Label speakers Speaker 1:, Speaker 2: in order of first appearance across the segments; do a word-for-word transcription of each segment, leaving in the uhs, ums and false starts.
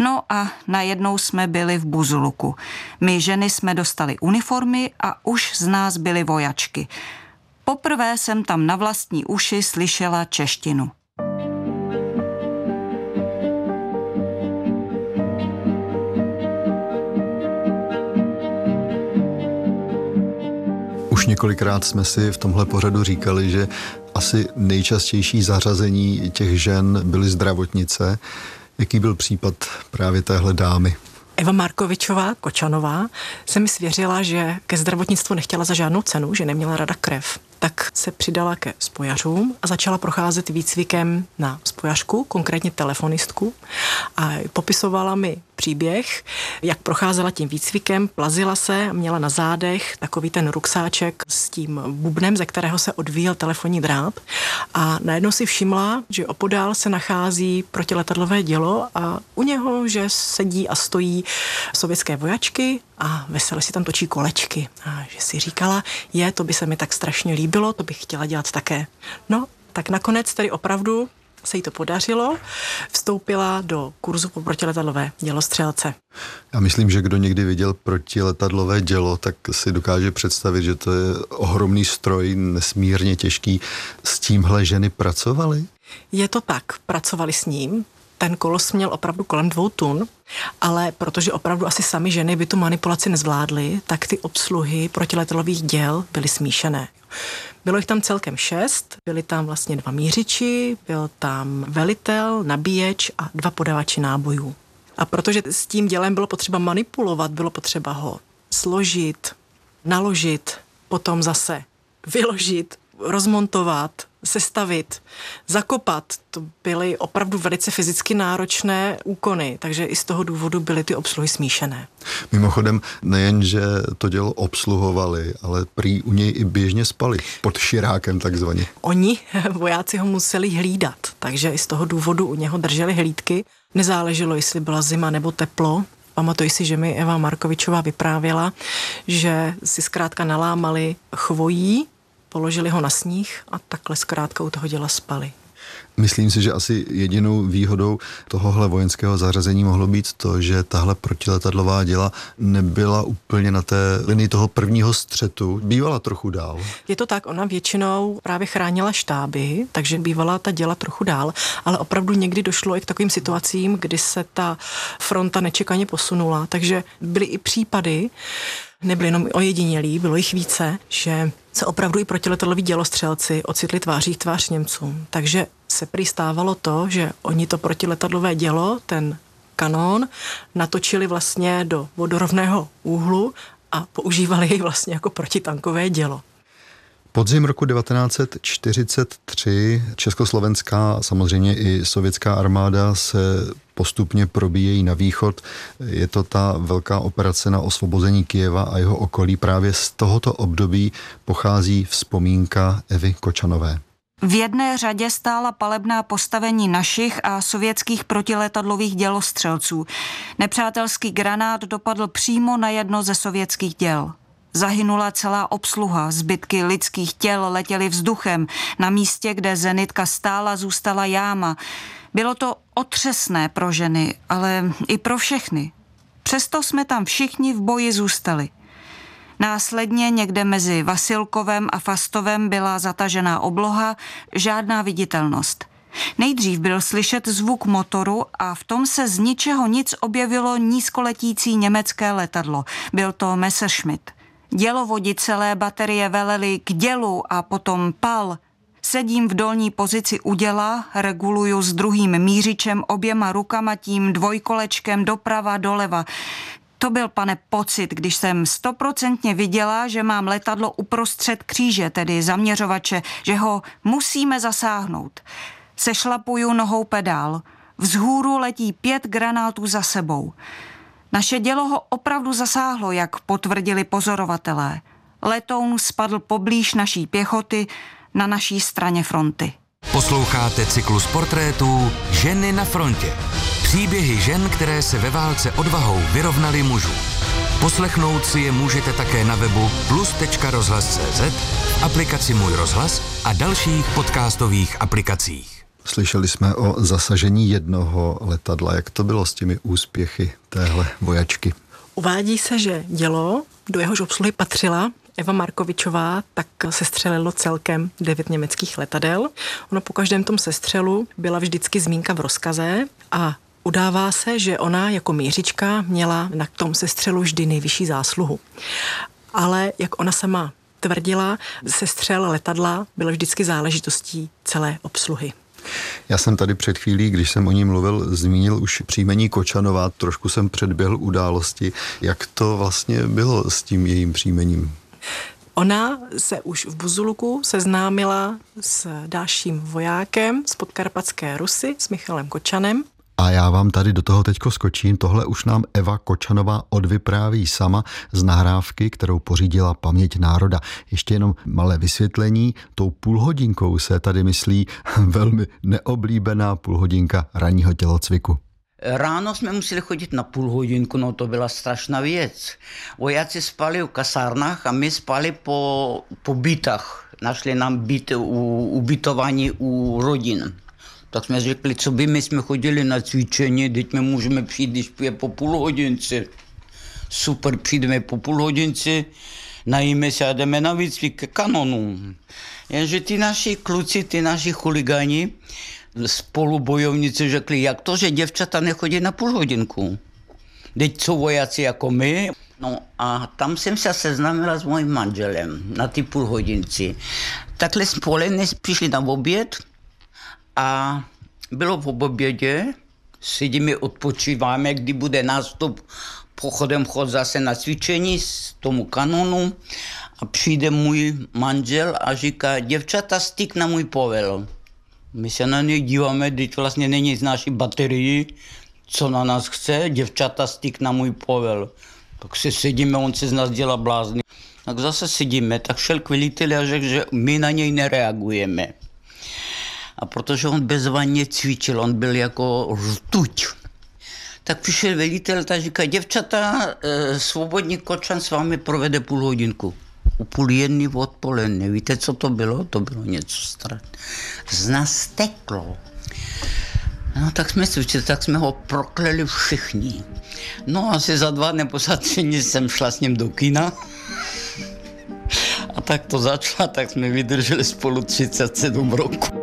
Speaker 1: No a najednou jsme byli v Buzuluku. My ženy jsme dostali uniformy a už z nás byly vojačky. Poprvé jsem tam na vlastní uši slyšela češtinu.
Speaker 2: Už několikrát jsme si v tomhle pořadu říkali, že asi nejčastější zařazení těch žen byly zdravotnice. Jaký byl případ právě téhle dámy?
Speaker 3: Eva Markovičová Kočanová se mi svěřila, že ke zdravotnictvu nechtěla za žádnou cenu, že neměla rada krev. Tak se přidala ke spojařům a začala procházet výcvikem na spojařku, konkrétně telefonistku. A popisovala mi příběh, jak procházela tím výcvikem, plazila se a měla na zádech takový ten ruksáček s tím bubnem, ze kterého se odvíjel telefonní drát. A najednou si všimla, že opodál se nachází protiletadlové dělo a u něho, že sedí a stojí sovětské vojačky a vesele si tam točí kolečky. A že si říkala, je, to by se mi tak strašně líbilo, to bych chtěla dělat také. No, tak nakonec tedy opravdu se jí to podařilo, vstoupila do kurzu po protiletadlové dělostřelce.
Speaker 2: Já myslím, že kdo někdy viděl protiletadlové dělo, tak si dokáže představit, že to je ohromný stroj, nesmírně těžký. S tímhle ženy pracovaly?
Speaker 3: Je to tak, pracovali s ním. Ten kolos měl opravdu kolem dvou tun, ale protože opravdu asi sami ženy by tu manipulaci nezvládly, tak ty obsluhy protiletadlových děl byly smíšené. Bylo jich tam celkem šest, byli tam vlastně dva mířiči, byl tam velitel, nabíječ a dva podavači nábojů. A protože s tím dělem bylo potřeba manipulovat, bylo potřeba ho složit, naložit, potom zase vyložit, rozmontovat, sestavit, zakopat. To byly opravdu velice fyzicky náročné úkony, takže i z toho důvodu byly ty obsluhy smíšené.
Speaker 2: Mimochodem, nejen, že to dělo obsluhovali, ale prý u něj i běžně spali, pod širákem takzvaně.
Speaker 3: Oni, vojáci, ho museli hlídat, takže i z toho důvodu u něho drželi hlídky. Nezáleželo, jestli byla zima nebo teplo. Pamatuji si, že mi Eva Markovičová vyprávěla, že si zkrátka nalámali chvojí, položili ho na sníh a takhle zkrátka u toho děla spali.
Speaker 2: Myslím si, že asi jedinou výhodou tohohle vojenského zařazení mohlo být to, že tahle protiletadlová děla nebyla úplně na té linii toho prvního střetu, bývala trochu dál.
Speaker 3: Je to tak, ona většinou právě chránila štáby, takže bývala ta děla trochu dál, ale opravdu někdy došlo i k takovým situacím, kdy se ta fronta nečekaně posunula, takže byly i případy, nebyly jenom ojedinělí, bylo jich více, že se opravdu i protiletadloví dělostřelci ocitli tváří v tvář Němcům. Takže se prý stávalo to, že oni to protiletadlové dělo, ten kanón, natočili vlastně do vodorovného úhlu a používali jej vlastně jako protitankové dělo.
Speaker 2: Podzim roku devatenáct set čtyřicet tři československá, samozřejmě i sovětská armáda se postupně probíjejí na východ. Je to ta velká operace na osvobození Kyjeva a jeho okolí. Právě z tohoto období pochází vzpomínka Evy Kočanové.
Speaker 1: V jedné řadě stála palebná postavení našich a sovětských protiletadlových dělostřelců. Nepřátelský granát dopadl přímo na jedno ze sovětských děl. Zahynula celá obsluha, zbytky lidských těl letěly vzduchem. Na místě, kde zenitka stála, zůstala jáma. Bylo to otřesné pro ženy, ale i pro všechny. Přesto jsme tam všichni v boji zůstali. Následně někde mezi Vasilkovem a Fastovem byla zatažená obloha, žádná viditelnost. Nejdřív byl slyšet zvuk motoru a v tom se z ničeho nic objevilo nízkoletící německé letadlo. Byl to Messerschmitt. Dělovodi celé baterie velely k dělu a potom pal. Sedím v dolní pozici u děla, reguluju s druhým mířičem oběma rukama tím dvojkolečkem doprava doleva. To byl, pane, pocit, když jsem stoprocentně viděla, že mám letadlo uprostřed kříže, tedy zaměřovače, že ho musíme zasáhnout. Sešlapuju nohou pedál. Vzhůru letí pět granátů za sebou. Naše dělo ho opravdu zasáhlo, jak potvrdili pozorovatelé. Letoun spadl poblíž naší pěchoty na naší straně fronty.
Speaker 4: Posloucháte cyklus portrétů Ženy na frontě. Příběhy žen, které se ve válce odvahou vyrovnaly mužů. Poslechnout si je můžete také na webu plus tečka rozhlas tečka cé zet, v aplikaci Můj rozhlas a dalších podcastových aplikacích.
Speaker 2: Slyšeli jsme o zasažení jednoho letadla. Jak to bylo s těmi úspěchy téhle vojačky?
Speaker 3: Uvádí se, že dělo, do jehož obsluhy patřila Eva Markovičová, tak sestřelilo celkem devět německých letadel. Ono po každém tom sestřelu byla vždycky zmínka v rozkaze a udává se, že ona jako mířička měla na tom sestřelu vždy nejvyšší zásluhu. Ale jak ona sama tvrdila, sestřel letadla byl vždycky záležitostí celé obsluhy.
Speaker 2: Já jsem tady před chvílí, když jsem o ní mluvil, zmínil už příjmení Kočanová, trošku jsem předběhl události. Jak to vlastně bylo s tím jejím příjmením?
Speaker 3: Ona se už v Buzuluku seznámila s dalším vojákem z Podkarpatské Rusy, s Michalem Kočanem.
Speaker 2: A já vám tady do toho teďko skočím. Tohle už nám Eva Kočanová odvypráví sama z nahrávky, kterou pořídila Paměť národa. Ještě jenom malé vysvětlení. Tou půlhodinkou se tady myslí velmi neoblíbená půlhodinka ranního tělocviku.
Speaker 5: Ráno jsme museli chodit na půl hodinku, no to byla strašná věc. Vojáci spali v kasárnách a my spali po, po bytách. Našli nám byt u ubytování u rodin. Tak jsme řekli, co by my jsme chodili na cvičení, teď my můžeme přijít, když je po půl hodince. Super, přijdeme po půl hodince, najíme se a jdeme na výcvik kanonů. Jenže ty naši kluci, ty naši chuligáni, spolubojovníci řekli, jak to, že děvčata nechodí na půl hodinku. Teď jsou vojáci jako my. No a tam jsem se seznámila s mojím manželem na ty půl hodinci. Takhle společně přišli na oběd a bylo v obědě, sedíme, odpočíváme, kdy bude nástup, pochodem chod zase na cvičení z tomu kanonu a přijde můj manžel a říká, děvčata, styk na můj povel. My se na něj díváme, teď vlastně není z naší baterii, co na nás chce, děvčata, styk na můj povel. Tak se sedíme, on se z nás dělá blázny. Tak zase sedíme, tak šel k veliteli a řekl, že my na něj nereagujeme. A protože on bezvadně cvičil, on byl jako rtuť. Tak přišel velitel a říká, děvčata, eh, svobodní Kočan s vámi provede půl hodinku. U půl jedný odpoledne. Víte, co to bylo? To bylo něco strašného. Z nás teklo. No tak jsme cvičili, tak jsme ho prokleli všichni. No asi za dva nebo za tři dny jsem šla s ním do kina. A tak to začalo, tak jsme vydrželi spolu třicet sedm roků.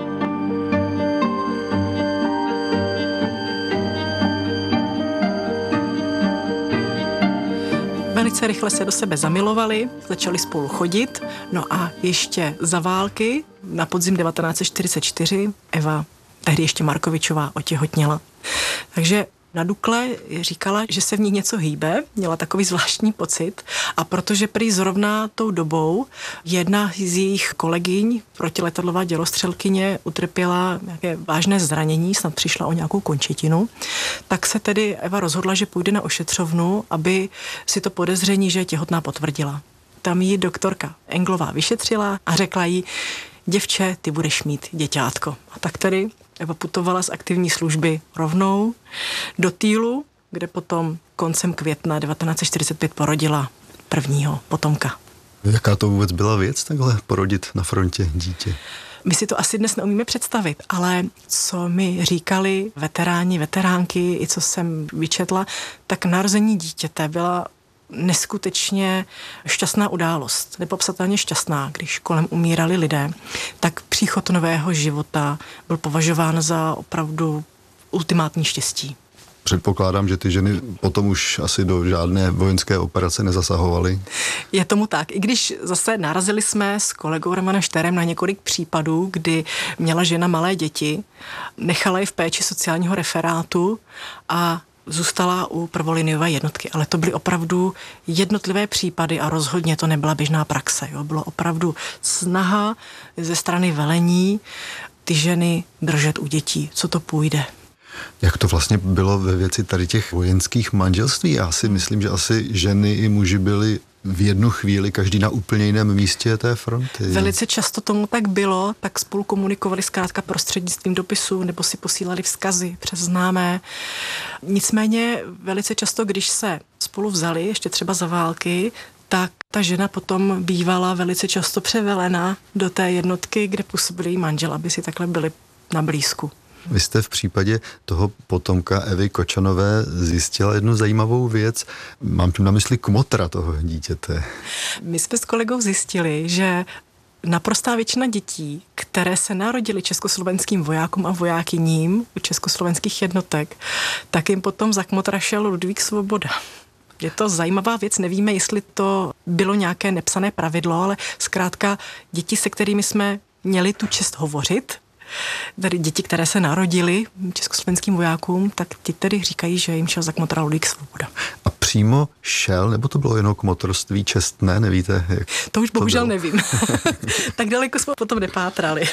Speaker 3: Velice rychle se do sebe zamilovali, začali spolu chodit, no a ještě za války na podzim devatenáct set čtyřicet čtyři Eva, tehdy ještě Markovičová, otěhotněla. Takže na Dukle říkala, že se v ní něco hýbe, měla takový zvláštní pocit a protože prý zrovna tou dobou jedna z jejich kolegyň, protiletadlová dělostřelkyně, utrpěla nějaké vážné zranění, snad přišla o nějakou končetinu, tak se tedy Eva rozhodla, že půjde na ošetřovnu, aby si to podezření, že je těhotná, potvrdila. Tam jí doktorka Englová vyšetřila a řekla jí, děvče, ty budeš mít děťátko. A tak tedy Eva putovala z aktivní služby rovnou do Týlu, kde potom koncem května devatenáct set čtyřicet pět porodila prvního potomka.
Speaker 2: Jaká to vůbec byla věc takhle porodit na frontě dítě?
Speaker 3: My si to asi dnes neumíme představit, ale co mi říkali veteráni, veteránky, i co jsem vyčetla, tak narození dítěte byla neskutečně šťastná událost, nepopsatelně šťastná, když kolem umírali lidé, tak příchod nového života byl považován za opravdu ultimátní štěstí.
Speaker 2: Předpokládám, že ty ženy potom už asi do žádné vojenské operace nezasahovaly.
Speaker 3: Je tomu tak. I když zase narazili jsme s kolegou Romanem Štérem na několik případů, kdy měla žena malé děti, nechala je v péči sociálního referátu a zůstala u prvoliniové jednotky, ale to byly opravdu jednotlivé případy a rozhodně to nebyla běžná praxe. Jo. Bylo opravdu snaha ze strany velení ty ženy držet u dětí, co to půjde.
Speaker 2: Jak to vlastně bylo ve věci tady těch vojenských manželství? Já si myslím, že asi ženy i muži byli v jednu chvíli každý na úplně jiném místě té fronty.
Speaker 3: Velice často tomu tak bylo, tak spolu komunikovali zkrátka prostřednictvím dopisů nebo si posílali vzkazy přes známé. Nicméně velice často, když se spolu vzali, ještě třeba za války, tak ta žena potom bývala velice často převelena do té jednotky, kde působil její manžel, aby si takhle byli na blízku.
Speaker 2: Vy jste v případě toho potomka Evy Kočanové zjistila jednu zajímavou věc. Mám tím na mysli kmotra toho dítěte.
Speaker 3: My jsme s kolegou zjistili, že naprostá většina dětí, které se narodily československým vojákům a vojákyním u československých jednotek, tak jim potom za kmotra šel Ludvík Svoboda. Je to zajímavá věc, nevíme, jestli to bylo nějaké nepsané pravidlo, ale zkrátka děti, se kterými jsme měli tu čest hovořit, tedy děti, které se narodily československým vojákům, tak ti tedy říkají, že jim šel za kmotra Ludvík Svoboda.
Speaker 2: A přímo šel, nebo to bylo jenom kmotrství čestné, nevíte? Jak
Speaker 3: to už bohužel
Speaker 2: to
Speaker 3: nevím. Tak daleko jsme potom nepátrali.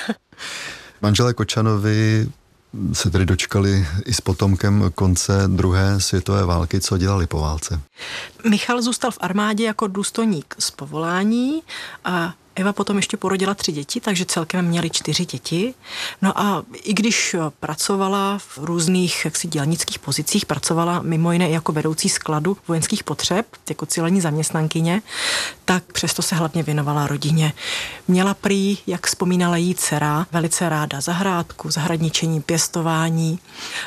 Speaker 2: Manželé Kočanovi se tedy dočkali i s potomkem konce druhé světové války. Co dělali po válce?
Speaker 3: Michal zůstal v armádě jako důstojník z povolání a Eva potom ještě porodila tři děti, takže celkem měli čtyři děti. No a i když pracovala v různých jaksi dělnických pozicích, pracovala mimo jiné jako vedoucí skladu vojenských potřeb, jako civilní zaměstnankyně, tak přesto se hlavně věnovala rodině. Měla prý, jak vzpomínala její dcera, velice ráda zahrádku, zahradničení, pěstování,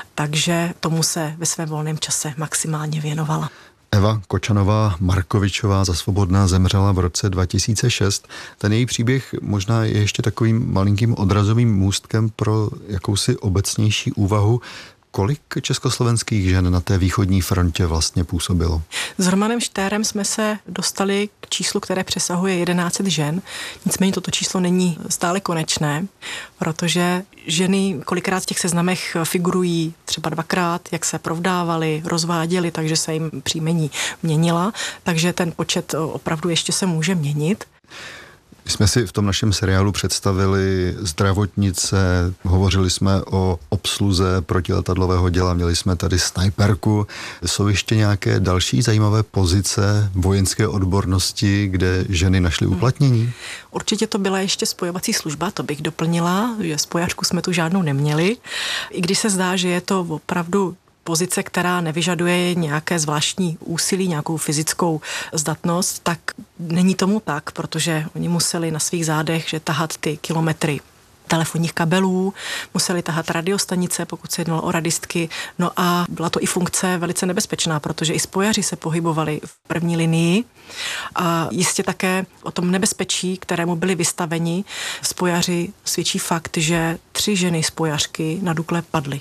Speaker 3: takže tomu se ve svém volném čase maximálně věnovala.
Speaker 2: Eva Kočanová Markovičová za Svobodná zemřela v roce dva tisíce šest. Ten její příběh možná je ještě takovým malinkým odrazovým můstkem pro jakousi obecnější úvahu. Kolik československých žen na té východní frontě vlastně působilo?
Speaker 3: S Romanem Štérem jsme se dostali k číslu, které přesahuje jedenáct set žen. Nicméně toto číslo není stále konečné, protože ženy kolikrát v těch seznamech figurují třeba dvakrát, jak se provdávali, rozváděli, takže se jim příjmení měnila, takže ten počet opravdu ještě se může měnit.
Speaker 2: My jsme si v tom našem seriálu představili zdravotnice, hovořili jsme o obsluze protiletadlového děla, měli jsme tady snajperku. Jsou ještě nějaké další zajímavé pozice vojenské odbornosti, kde ženy našly uplatnění?
Speaker 3: Určitě to byla ještě spojovací služba, to bych doplnila, že spojařku jsme tu žádnou neměli. I když se zdá, že je to opravdu pozice, která nevyžaduje nějaké zvláštní úsilí, nějakou fyzickou zdatnost, tak není tomu tak, protože oni museli na svých zádech že tahat ty kilometry telefonních kabelů, museli tahat radiostanice, pokud se jednalo o radistky, no a byla to i funkce velice nebezpečná, protože i spojaři se pohybovali v první linii a jistě také o tom nebezpečí, kterému byli vystaveni spojaři, svědčí fakt, že tři ženy spojařky na Dukle padly.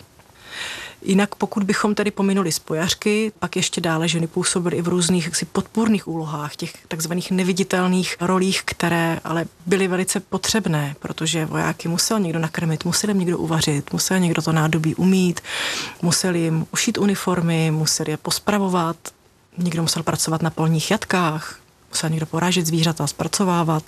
Speaker 3: Jinak pokud bychom tedy pominuli spojařky, pak ještě dále ženy působily i v různých jaksi podpůrných úlohách, těch takzvaných neviditelných rolích, které ale byly velice potřebné, protože vojáky musel někdo nakrmit, musel jim někdo uvařit, musel někdo to nádobí umít, musel jim ušít uniformy, musel je pospravovat, někdo musel pracovat na polních jatkách, musel někdo porážet zvířata, zpracovávat,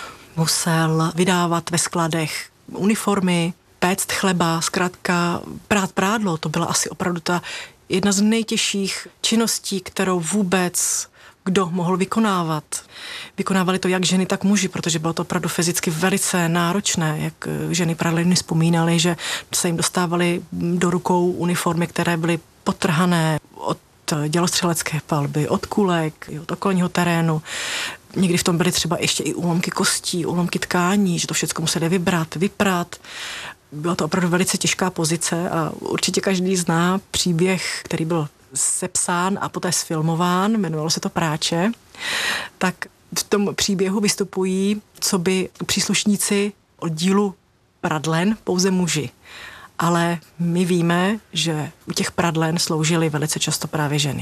Speaker 3: musel vydávat ve skladech uniformy, péct chleba, zkrátka prát prádlo, to byla asi opravdu ta jedna z nejtěžších činností, kterou vůbec kdo mohl vykonávat. Vykonávali to jak ženy, tak muži, protože bylo to opravdu fyzicky velice náročné, jak ženy prádleny vzpomínaly, že se jim dostávaly do rukou uniformy, které byly potrhané od dělostřelecké palby, od kulek, od okolního terénu. Někdy v tom byly třeba ještě i úlomky kostí, úlomky tkání, že to všechno museli vybrat, vyprat. Byla to opravdu velice těžká pozice a určitě každý zná příběh, který byl sepsán a poté sfilmován, jmenovalo se to Práče, tak v tom příběhu vystupují coby příslušníci oddílu pradlen pouze muži. Ale my víme, že u těch pradlen sloužily velice často právě ženy.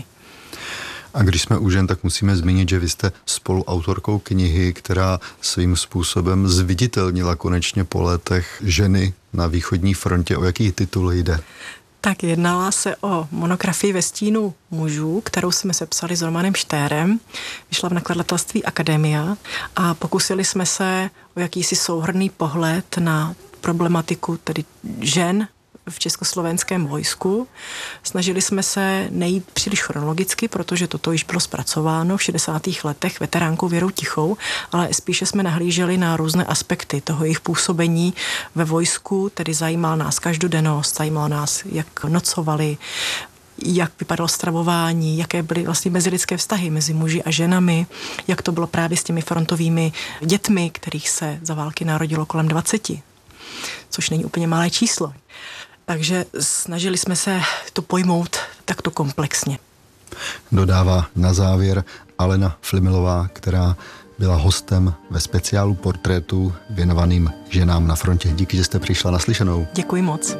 Speaker 2: A když jsme u žen, tak musíme zmínit, že vy jste spoluautorkou knihy, která svým způsobem zviditelnila konečně po letech ženy na východní frontě. O jaký titul jde?
Speaker 3: Tak jednala se o monografii Ve stínu mužů, kterou jsme sepsali s Romanem Štérem. Vyšla v nakladatelství Akademia a pokusili jsme se o jakýsi souhrnný pohled na problematiku tedy žen v československém vojsku. Snažili jsme se nejít příliš chronologicky, protože toto již bylo zpracováno v šedesátých letech veteránkou Věrou Tichou, ale spíše jsme nahlíželi na různé aspekty toho jejich působení ve vojsku, tedy zajímal nás každodennost, zajímalo nás, jak nocovali, jak vypadalo stravování, jaké byly vlastně mezilidské vztahy mezi muži a ženami, jak to bylo právě s těmi frontovými dětmi, kterých se za války narodilo kolem dvaceti. což není úplně malé číslo. Takže snažili jsme se to pojmout takto komplexně.
Speaker 2: Dodává na závěr Alena Flimilová, která byla hostem ve speciálu portrétu věnovaným ženám na frontě. Díky, že jste přišla. Naslyšenou.
Speaker 3: Děkuji moc.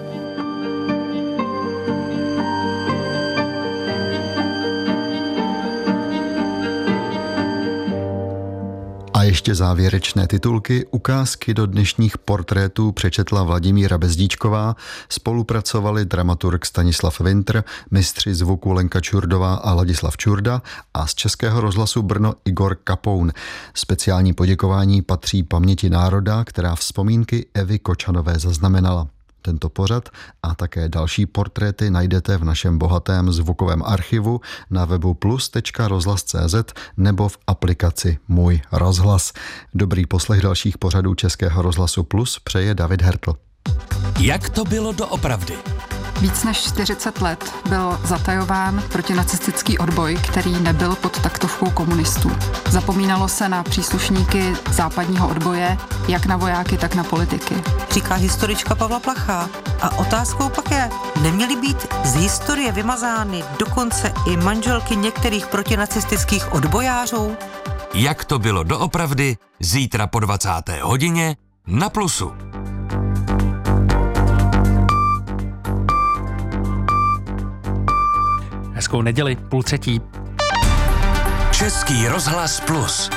Speaker 2: A ještě závěrečné titulky. Ukázky do dnešních portrétů přečetla Vladimíra Bezdíčková, spolupracovali dramaturg Stanislav Vintr, mistři zvuku Lenka Čurdová a Ladislav Čurda a z Českého rozhlasu Brno Igor Kapoun. Speciální poděkování patří paměti národa, která vzpomínky Evy Kočanové zaznamenala. Tento pořad a také další portréty najdete v našem bohatém zvukovém archivu na webu plus tečka rozhlas tečka cé zet nebo v aplikaci Můj rozhlas. Dobrý poslech dalších pořadů Českého rozhlasu Plus přeje David Hertl.
Speaker 4: Jak to bylo doopravdy?
Speaker 6: Víc než čtyřicet let byl zatajován protinacistický odboj, který nebyl pod taktovkou komunistů. Zapomínalo se na příslušníky západního odboje, jak na vojáky, tak na politiky.
Speaker 7: Říká historička Pavla Plachá. A otázkou pak je, neměly být z historie vymazány dokonce i manželky některých protinacistických odbojářů?
Speaker 4: Jak to bylo doopravdy? Zítra po dvacáté hodině na Plusu.
Speaker 8: Hezkou neděli, půl třetí.
Speaker 4: Český rozhlas Plus.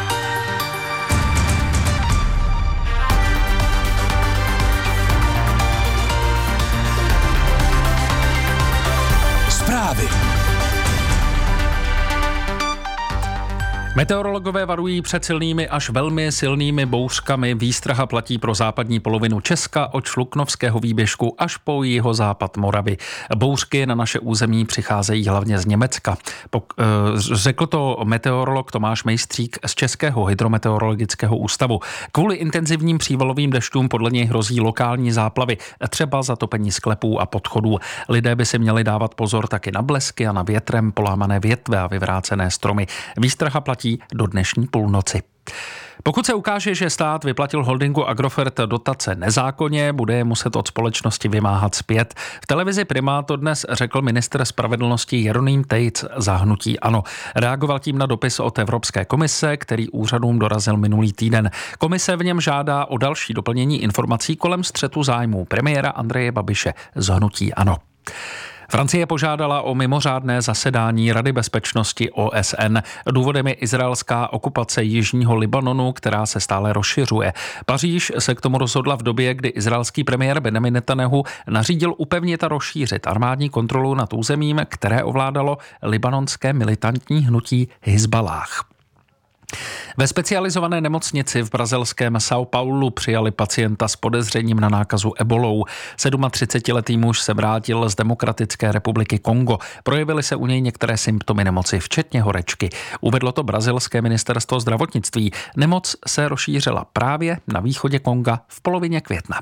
Speaker 4: Zprávy.
Speaker 8: Meteorologové varují před silnými až velmi silnými bouřkami. Výstraha platí pro západní polovinu Česka od Šluknovského výběžku až po jihozápad Moravy. Bouřky na naše území přicházejí hlavně z Německa. Pok, e, řekl to meteorolog Tomáš Mejstřík z Českého hydrometeorologického ústavu. Kvůli intenzivním přívalovým dešťům podle něj hrozí lokální záplavy, třeba zatopení sklepů a podchodů. Lidé by si měli dávat pozor taky na blesky a na větrem polámané větve a vyvrácené stromy. Výstraha platí do dnešní půlnoci. Pokud se ukáže, že stát vyplatil holdingu Agrofert dotace nezákonně, bude je muset od společnosti vymáhat zpět. V televizi Prima to dnes řekl ministr spravedlnosti Jeroným Tejc za hnutí ANO. Reagoval tím na dopis od Evropské komise, který úřadům dorazil minulý týden. Komise v něm žádá o další doplnění informací kolem střetu zájmů premiéra Andreje Babiše z hnutí ANO. Francie požádala o mimořádné zasedání Rady bezpečnosti O S N. Důvodem je izraelská okupace jižního Libanonu, která se stále rozšiřuje. Paříž se k tomu rozhodla v době, kdy izraelský premiér Benjamin Netanyahu nařídil upevnit a rozšířit armádní kontrolu nad územím, které ovládalo libanonské militantní hnutí Hizballáh. Ve specializované nemocnici v brazilském São Paulo přijali pacienta s podezřením na nákazu ebolou. třicetisedmiletý muž se vrátil z Demokratické republiky Kongo. Projevily se u něj některé symptomy nemoci, včetně horečky. Uvedlo to brazilské ministerstvo zdravotnictví. Nemoc se rozšířila právě na východě Konga v polovině května.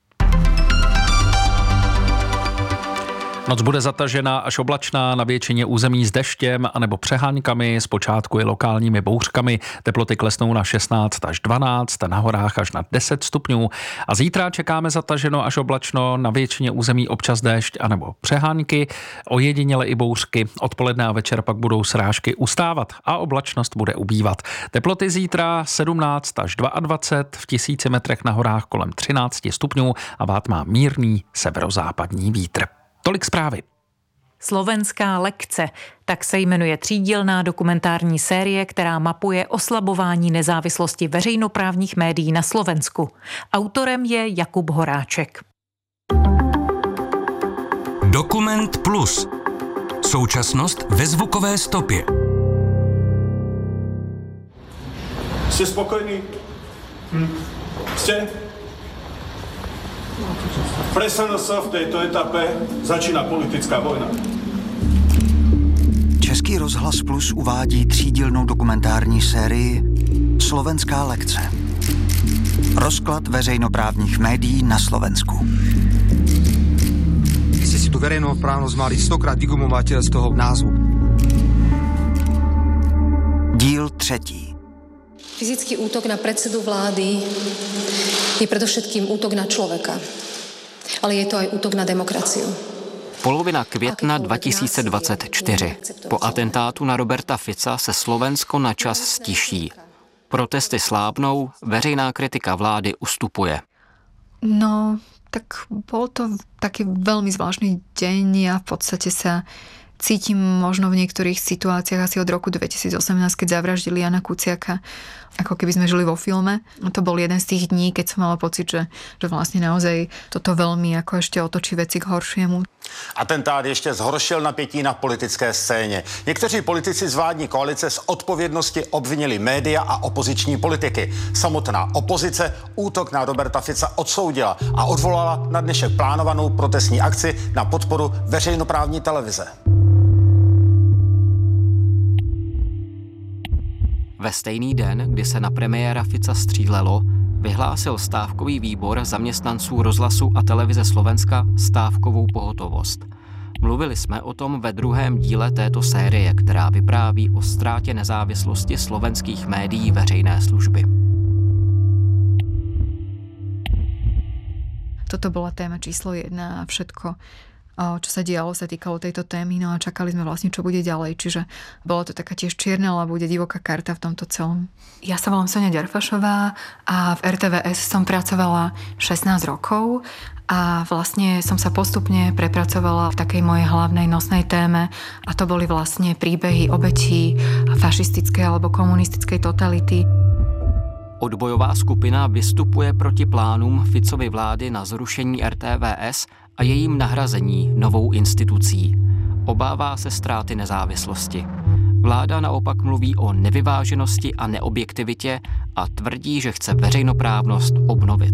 Speaker 8: Noc bude zatažená až oblačná, na většině území s deštěm anebo přeháňkami, zpočátku i lokálními bouřkami. Teploty klesnou na šestnáct až dvanáct, na horách až na deset stupňů. A zítra čekáme zataženo až oblačno, na většině území občas déšť anebo přeháňky, ojediněle i bouřky. Odpoledne a večer pak budou srážky ustávat a oblačnost bude ubývat. Teploty zítra sedmnáct až dvacet dva, v tisíci metrech na horách kolem třináct stupňů a vát má mírný severozápadní vítr. Tolik zprávy.
Speaker 9: Slovenská lekce, tak se jmenuje třídílná dokumentární série, která mapuje oslabování nezávislosti veřejnoprávních médií na Slovensku. Autorem je Jakub Horáček.
Speaker 4: Dokument Plus. Současnost ve zvukové stopě.
Speaker 10: Jste spokojní? Hm. Jste? Pre es en es v tejto etape začíná politická vojna.
Speaker 11: Český rozhlas Plus uvádí třídílnou dokumentární sérii Slovenská lekce. Rozklad veřejnoprávních médií na Slovensku.
Speaker 12: Vy ste si tu verejnoprávnosť mali stokrát vygumovať z toho názvu.
Speaker 11: Díl třetí.
Speaker 13: Fyzický útok na predsedu vlády je predovšetkým útok na človeka, ale je to aj útok na demokraciu.
Speaker 14: Polovina května dva tisíce dvacet čtyři. Po atentátu na Roberta Fica se Slovensko na čas stiší. Protesty slábnou, veřejná kritika vlády ustupuje.
Speaker 15: No, tak bol to taký veľmi zvláštny deň. Ja v podstate sa cítim možno v niektorých situáciách asi od roku dvetisícosemnásť, keď zavraždili Jana Kuciaka, ako keby sme žili vo filme. To bol jeden z tých dní, keď som mala pocit, že, že vlastne naozaj toto veľmi ako ešte otočí veci k horšiemu.
Speaker 16: Atentát ještě zhoršil napětí na politické scéně. Někteří politici z vládní koalice z odpovědnosti obvinili média a opoziční politiky. Samotná opozice útok na Roberta Fica odsoudila a odvolala na dnešek plánovanou protestní akci na podporu veřejnoprávní televize.
Speaker 14: Ve stejný den, kdy se na premiéra Fica střílelo, vyhlásil stávkový výbor zaměstnanců rozhlasu a televize Slovenska stávkovou pohotovost. Mluvili jsme o tom ve druhém díle této série, která vypráví o ztrátě nezávislosti slovenských médií veřejné služby.
Speaker 15: Toto bola téma číslo jedna a všetko, čo sa dialo, sa týkalo tejto témy, no a čakali sme vlastne, čo bude ďalej. Čiže bolo to taká tiež čierna, ale bude divoká karta v tomto celom. Ja sa volám Sonia Ďarfašová a v er té vé es som pracovala šestnásť rokov a vlastne som sa postupne prepracovala v takej mojej hlavnej nosnej téme a to boli vlastne príbehy obetí fašistickej alebo komunistickej totality.
Speaker 14: Odbojová skupina vystupuje proti plánům Ficovy vlády na zrušení er té vé es a jejím nahrazení novou institucí. Obává se ztráty nezávislosti. Vláda naopak mluví o nevyváženosti a neobjektivitě a tvrdí, že chce veřejnoprávnost obnovit.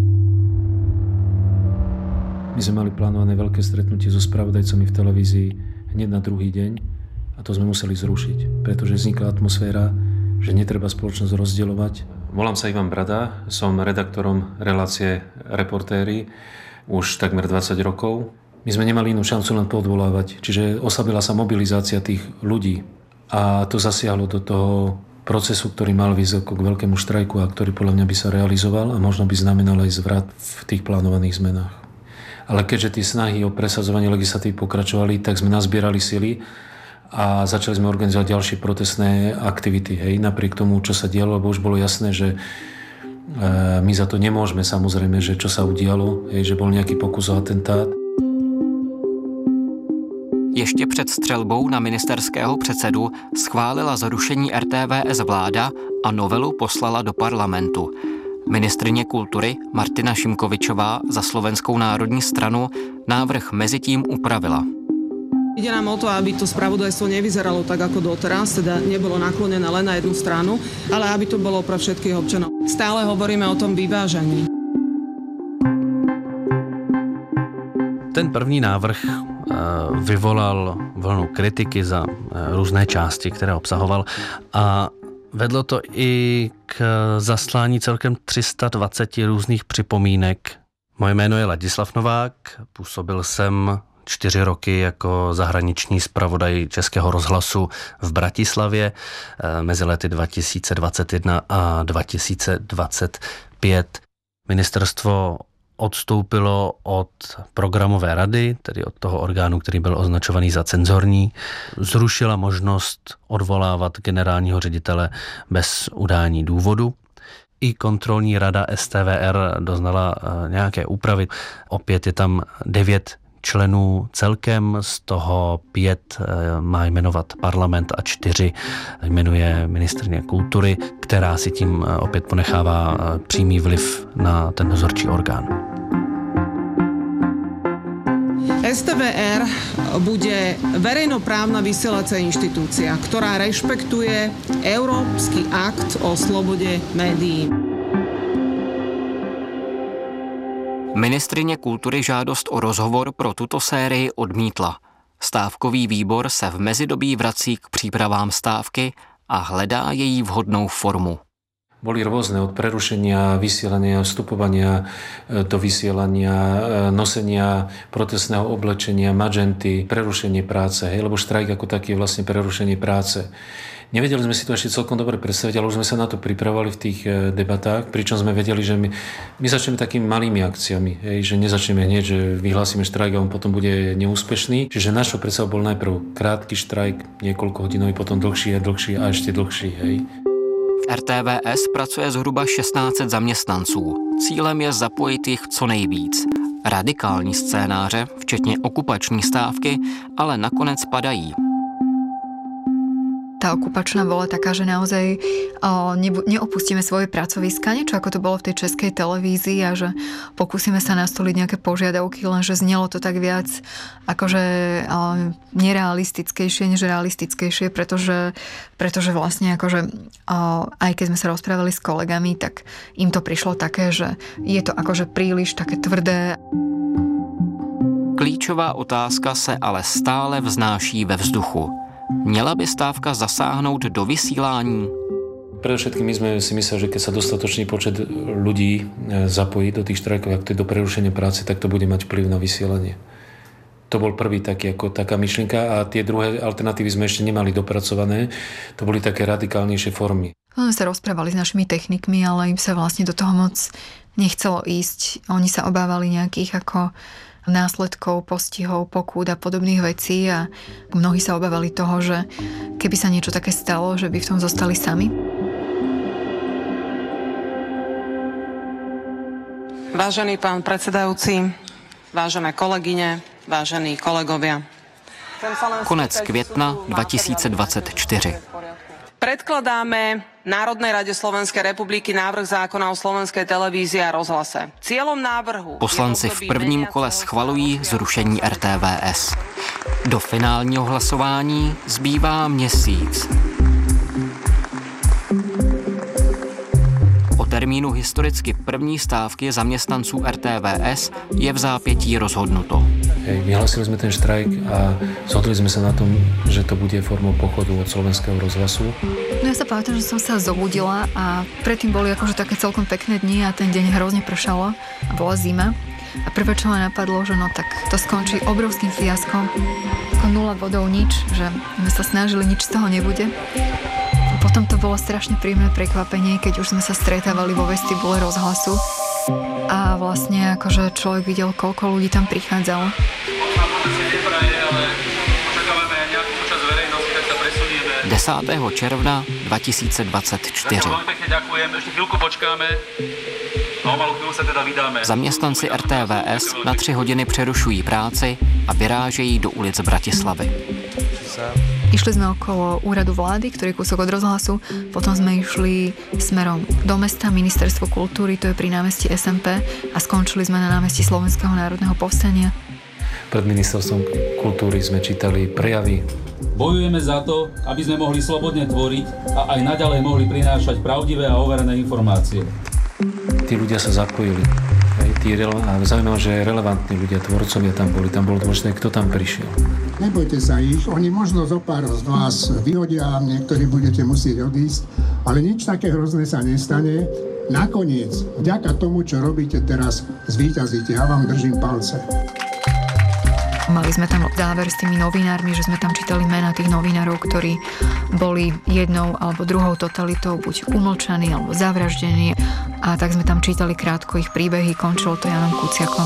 Speaker 17: My sme mali plánované veľké stretnutie so spravodajcami v televízii hneď na druhý deň a to sme museli zrušiť, pretože vznikla atmosféra, že netreba spoločnosť rozdielovať. Volám sa Ivan Brada, som redaktorom relácie Reportéri už takmer dvadsať rokov. My sme nemali inú šancu len poodvolávať, čiže oslabila sa mobilizácia tých ľudí a to zasiahlo do toho procesu, ktorý mal výsť k veľkému štrajku a ktorý podľa mňa by sa realizoval a možno by znamenal aj zvrat v tých plánovaných zmenách. Ale keďže tie snahy o presadzovanie legislatívy pokračovali, tak sme nazbierali sily a začali sme organizovať ďalšie protestné aktivity. Hej, napriek tomu, čo sa dialo, lebo už bolo jasné, že e, my za to nemôžeme, samozrejme, že čo sa udialo, hej, že bol nejaký pokus o atentát.
Speaker 14: Ještě před střelbou na ministerského předsedu schválila zrušení er té vé es vláda a novelu poslala do parlamentu. Ministryně kultury Martina Šimkovičová za Slovenskou národní stranu návrh mezitím upravila.
Speaker 18: Ide nám o to, aby to spravodajstvo nevyzeralo tak ako doteraz, teda nebolo naklonené len na jednu stranu, ale aby to bolo pre všetkých občanov. Stále hovoríme o tom vyvážení.
Speaker 19: Ten první návrh vyvolal vlnu kritiky za různé části, které obsahoval a vedlo to i k zaslání celkem tři sta dvacet různých připomínek. Moje jméno je Ladislav Novák, působil jsem čtyři roky jako zahraniční zpravodaj Českého rozhlasu v Bratislavě mezi lety dva tisíce dvacet jedna a dva tisíce dvacet pět. Ministerstvo odstoupilo od programové rady, tedy od toho orgánu, který byl označovaný za cenzorní, zrušila možnost odvolávat generálního ředitele bez udání důvodu. I kontrolní rada es té vé er doznala nějaké úpravy. Opět je tam devět členů celkem, z toho pět má jmenovat parlament a čtyři jmenuje ministryně kultury, která si tím opět ponechává přímý vliv na ten dozorčí orgán.
Speaker 18: es té vé er bude verejnoprávna vysielacia inštitúcia, ktorá rešpektuje Európsky akt o slobode médií.
Speaker 14: Ministryně kultury žádost o rozhovor pro tuto sérii odmítla. Stávkový výbor se v mezidobí vrací k přípravám stávky a hledá její vhodnou formu.
Speaker 17: boli rôzne, od prerušenia vysielania, vstupovania do vysielania, nosenia protestného oblečenia, magenty, prerušenie práce, hej, lebo štrajk ako taký je vlastne prerušenie práce. Nevedeli sme si to ešte celkom dobre predstaviť, ale už sme sa na to pripravovali v tých debatách, pričom sme vedeli, že my, my začneme takými malými akciami, hej, že nezačneme hneď, že vyhlásime štrajk a on potom bude neúspešný. Čiže našou predstavou bol najprv krátky štrajk, niekoľko hodinový, potom dlhší a dlhší a ešte dlhší. Hej.
Speaker 14: V R T V S pracuje zhruba šestnáct set zaměstnanců. Cílem je zapojit jich co nejvíc. Radikální scénáře, včetně okupační stávky, ale nakonec padají.
Speaker 15: Tá okupačná bola taká, že naozaj o, ne, neopustíme svoje pracoviska, niečo ako to bolo v tej českej televízii a že pokúsime sa nastoliť nejaké požiadavky, lenže znelo to tak viac akože o, nerealistickejšie, než realistickejšie, pretože, pretože vlastne akože o, aj keď sme sa rozprávali s kolegami, tak im to prišlo také, že je to akože príliš také tvrdé.
Speaker 14: Klíčová otázka se ale stále vznáší ve vzduchu. Měla by stávka zasáhnout do vysílání?
Speaker 17: Predovšetkým my sme si mysleli, že keď sa dostatočný počet ľudí zapojí do tých štrajkov, ak to je do prerušenia práce, tak to bude mať vplyv na vysielanie. To bol prvý taký, ako taká myšlienka a tie druhé alternatívy sme ešte nemali dopracované. To boli také radikálnejšie formy.
Speaker 15: My sa rozprávali s našimi technikmi, ale im sa vlastne do toho moc nechcelo ísť. Oni sa obávali nejakých ako následkov, postihov, pokút a podobných vecí a mnohí sa obávali toho, že keby sa niečo také stalo, že by v tom zostali sami.
Speaker 18: Vážený pán predsedajúci, vážené kolegyne, vážení kolegovia.
Speaker 14: Konec května dva tisíce dvacet čtyři.
Speaker 18: Predkladáme Národnej rade Slovenskej republiky návrh zákona o slovenskej televízii a rozhlase. Cieľom návrhu...
Speaker 14: Poslanci v prvním kole schvalují zrušení R T V S. Do finálního hlasování zbývá měsíc. O termínu historicky první stávky zaměstnanců R T V S je v zápětí rozhodnuto.
Speaker 17: Hej, vyhlásili sme ten štrajk a zhodli sme sa na tom, že to bude formou pochodu od slovenského rozhlasu.
Speaker 15: No ja sa pamätám, že som sa zobudila a predtým boli akože také celkom pekné dni a ten deň hrozne pršalo a bola zima. A prvé, čo ma napadlo, že no tak to skončí obrovským fiaskom. Ako nula bodov nič, že sme sa snažili, nič z toho nebude. A potom to bolo strašne príjemné prekvapenie, keď už sme sa stretávali vo vestibule rozhlasu. A vlastne akože človek videl, koľko ľudí tam prichádzalo.
Speaker 14: desátého června dva tisíce dvacet čtyři. Zaměstnanci R T V S na tři hodiny přerušují práci a vyrážejí do ulic Bratislavy.
Speaker 15: Išli sme okolo úradu vlády, ktorý je kúsok od rozhlasu, potom sme išli smerom do mesta, ministerstvo kultúry, to je pri námestí es em pé a skončili sme na námestí Slovenského národného povstania.
Speaker 17: Pred ministerstvom kultúry sme čítali prejavy.
Speaker 20: Bojujeme za to, aby sme mohli slobodne tvoriť a aj naďalej mohli prinášať pravdivé a overené informácie.
Speaker 17: Tí ľudia sa zapojili. Tí rele- a zaujímavé, že relevantní ľudia, tvorcovia tam boli. Tam bolo dôležité, kto tam prišiel.
Speaker 21: Nebojte sa ich, oni možno zo pár z vás vyhodia, niektorí budete musieť odísť, ale nič také hrozné sa nestane. Nakoniec, vďaka tomu, čo robíte teraz, zvíťazíte. Ja vám držím palce.
Speaker 15: Mali sme tam záver s tými novinármi, že sme tam čítali mená tých novinárov, ktorí boli jednou alebo druhou totalitou buď umlčaní alebo zavraždení. A tak sme tam čítali krátko ich príbehy, končilo to Janom Kuciakom.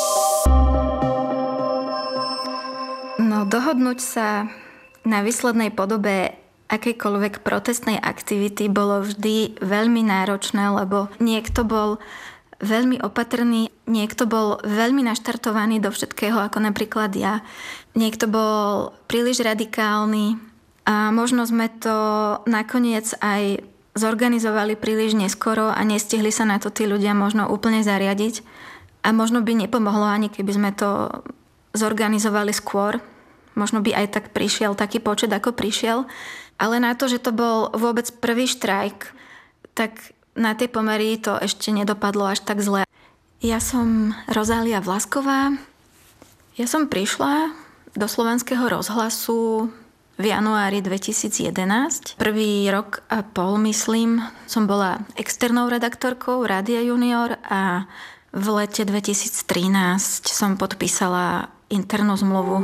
Speaker 22: No, dohodnúť sa na výslednej podobe akejkoľvek protestnej aktivity bolo vždy veľmi náročné, lebo niekto bol veľmi opatrný, niekto bol veľmi naštartovaný do všetkého, ako napríklad ja. Niekto bol príliš radikálny a možno sme to nakoniec aj zorganizovali príliš neskoro a nestihli sa na to tí ľudia možno úplne zariadiť. A možno by nepomohlo ani keby sme to zorganizovali skôr. Možno by aj tak prišiel taký počet, ako prišiel. Ale na to, že to bol vôbec prvý štrajk, tak na tie pomery to ešte nedopadlo až tak zle. Ja som Rozália Vlasková. Ja som prišla do Slovenského rozhlasu v v januári dvetisícjedenásť. Prvý rok a pol, myslím, som bola externou redaktorkou Rádia Junior a v lete dvetisíctrinásť som podpísala internú zmluvu.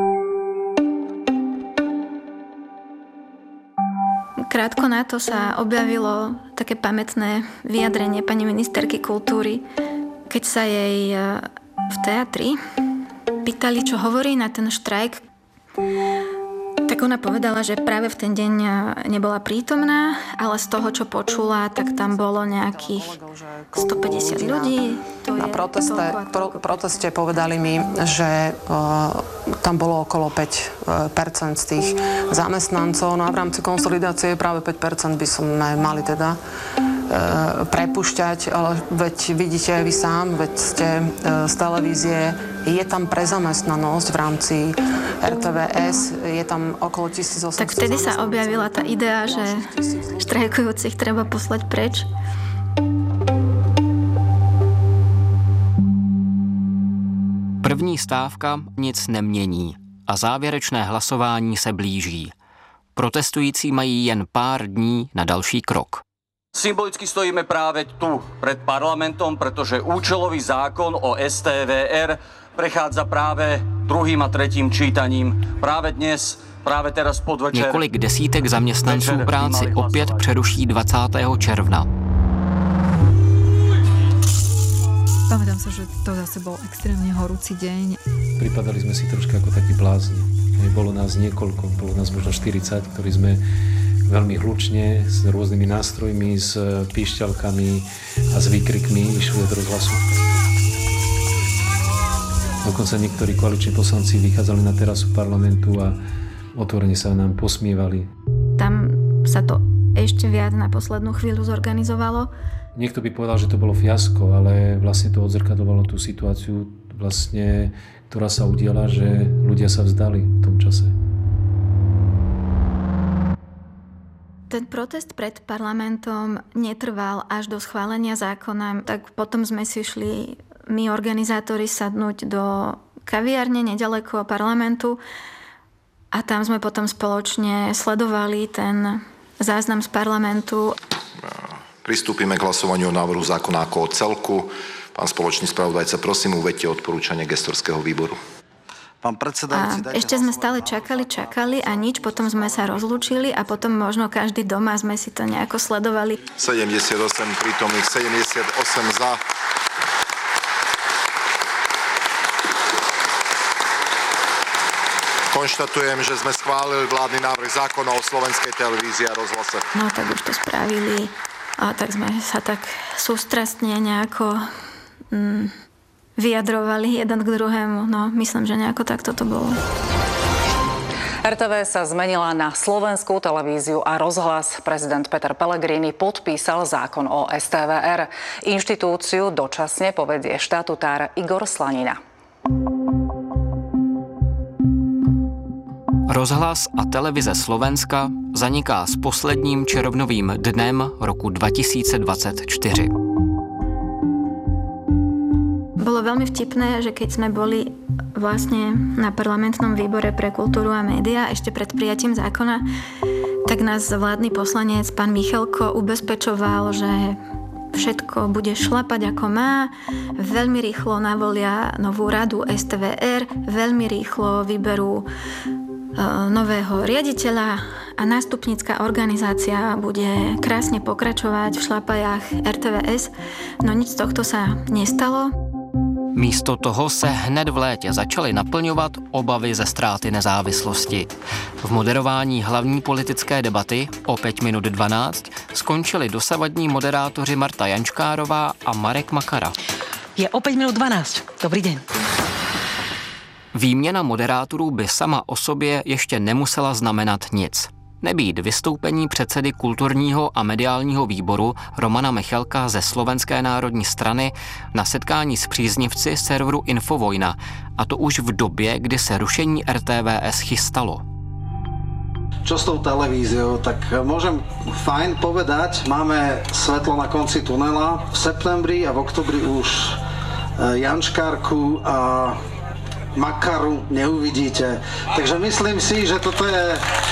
Speaker 22: Krátko na to sa objavilo také pamätné vyjadrenie pani ministerky kultúry, keď sa jej v teatri pýtali, čo hovorí na ten štrajk. Tak ona povedala, že práve v ten deň nebola prítomná, ale z toho, čo počula, tak tam bolo nejakých stopäťdesiat ľudí. To
Speaker 1: na proteste, pro, proteste povedali mi, že uh, tam bolo okolo päť percent z tých zamestnancov, no a v rámci konsolidácie práve päť percent by sme mali teda prepušťať, ale veď vidíte aj vy sám, veď ste z televízie, je tam prezamestnanosť v rámci er té vé es, je tam okolo tisícosemsto.
Speaker 22: Tak vtedy sa objavila tá idea, že štrajkujúcich treba poslať preč.
Speaker 14: První stávka nic nemění a závěrečné hlasování se blíží. Protestující mají jen pár dní na další krok.
Speaker 5: Symbolicky stojíme práve tu pred parlamentom, pretože účelový zákon o es té vé er prechádza práve druhým a tretím čítaním. Práve dnes, práve teraz podvečer.
Speaker 14: Několik desítek zaměstnanců práci opět přeruší dvacátého června.
Speaker 15: Pamätám sa, že to zase bol extrémne horúci deň.
Speaker 17: Pripadali sme si troška ako takí blázni. Bolo nás niekoľko, bolo nás možno štyridsať, ktorí sme veľmi hlučne, s rôznymi nástrojmi, s píšťalkami a s výkrikmi išli od rozhlasu. Dokonca niektorí koaliční poslanci vychádzali na terasu parlamentu a otvorene sa nám posmievali.
Speaker 22: Tam sa to ešte viac na poslednú chvíľu zorganizovalo.
Speaker 17: Niekto by povedal, že to bolo fiasko, ale vlastne to odzrkadlovalo tú situáciu, vlastne, ktorá sa udiala, že ľudia sa vzdali v tom čase.
Speaker 22: Ten protest pred parlamentom netrval až do schválenia zákona, tak potom sme si šli my organizátori sadnúť do kaviárne nedaleko parlamentu a tam sme potom spoločne sledovali ten záznam z parlamentu.
Speaker 23: Pristúpime k hlasovaniu o návrhu zákona ako o celku. Pán spoločný spravodajca, prosím, uveďte odporúčanie gestorského výboru.
Speaker 22: Pán predsedajúci, a ešte sme stále čakali, čakali a nič, potom sme sa rozlúčili a potom možno každý doma sme si to nejako sledovali.
Speaker 23: sedemdesiatosem prítomných, sedemdesiatosem za. Konštatujem, že sme schválili vládny návrh zákona o slovenskej televízii a rozhlase.
Speaker 22: No tak už to spravili a tak sme sa tak sústrastne nejako mm, vyjadrovali jeden k druhému. No, myslím, že nejako takto to bolo.
Speaker 24: er té vé sa zmenila na slovenskú televíziu a rozhlas. Prezident Peter Pellegrini podpísal zákon o es té vé er. Inštitúciu dočasne povedie štatutár Igor Slanina.
Speaker 14: Rozhlas a televize Slovenska zaniká s posledním červnovým dnem roku dva tisíce dvadsaťštyri.
Speaker 22: Bolo veľmi vtipné, že keď sme boli vlastne na parlamentnom výbore pre kultúru a médiá ešte pred prijatím zákona, tak nás vládny poslanec pán Michalko ubezpečoval, že všetko bude šlapať ako má, veľmi rýchlo navolia novú radu es té vé er, veľmi rýchlo vyberú nového riaditeľa a nástupnícka organizácia bude krásne pokračovať v šlapajách er té vé es, no nič z tohto sa nestalo.
Speaker 14: Místo toho se hned v létě začaly naplňovat obavy ze ztráty nezávislosti. V moderování hlavní politické debaty o pět minut dvanáct skončili dosavadní moderátoři Marta Jančkárová a Marek Makara.
Speaker 25: Je o pět minut dvanáct. Dobrý den.
Speaker 14: Výměna moderátorů by sama o sobě ještě nemusela znamenat nic. Nebýt vystoupení předsedy kulturního a mediálního výboru Romana Michalka ze Slovenské národní strany na setkání s příznivci serveru Infovojna, a to už v době, kdy se rušení er té vé es chystalo.
Speaker 26: Čo s tou televíziou, tak môžem fajn povedať, máme svetlo na konci tunela. V septembri a v oktobri už Jančkárku a Makaru neuvidíte. Takže myslím si, že toto je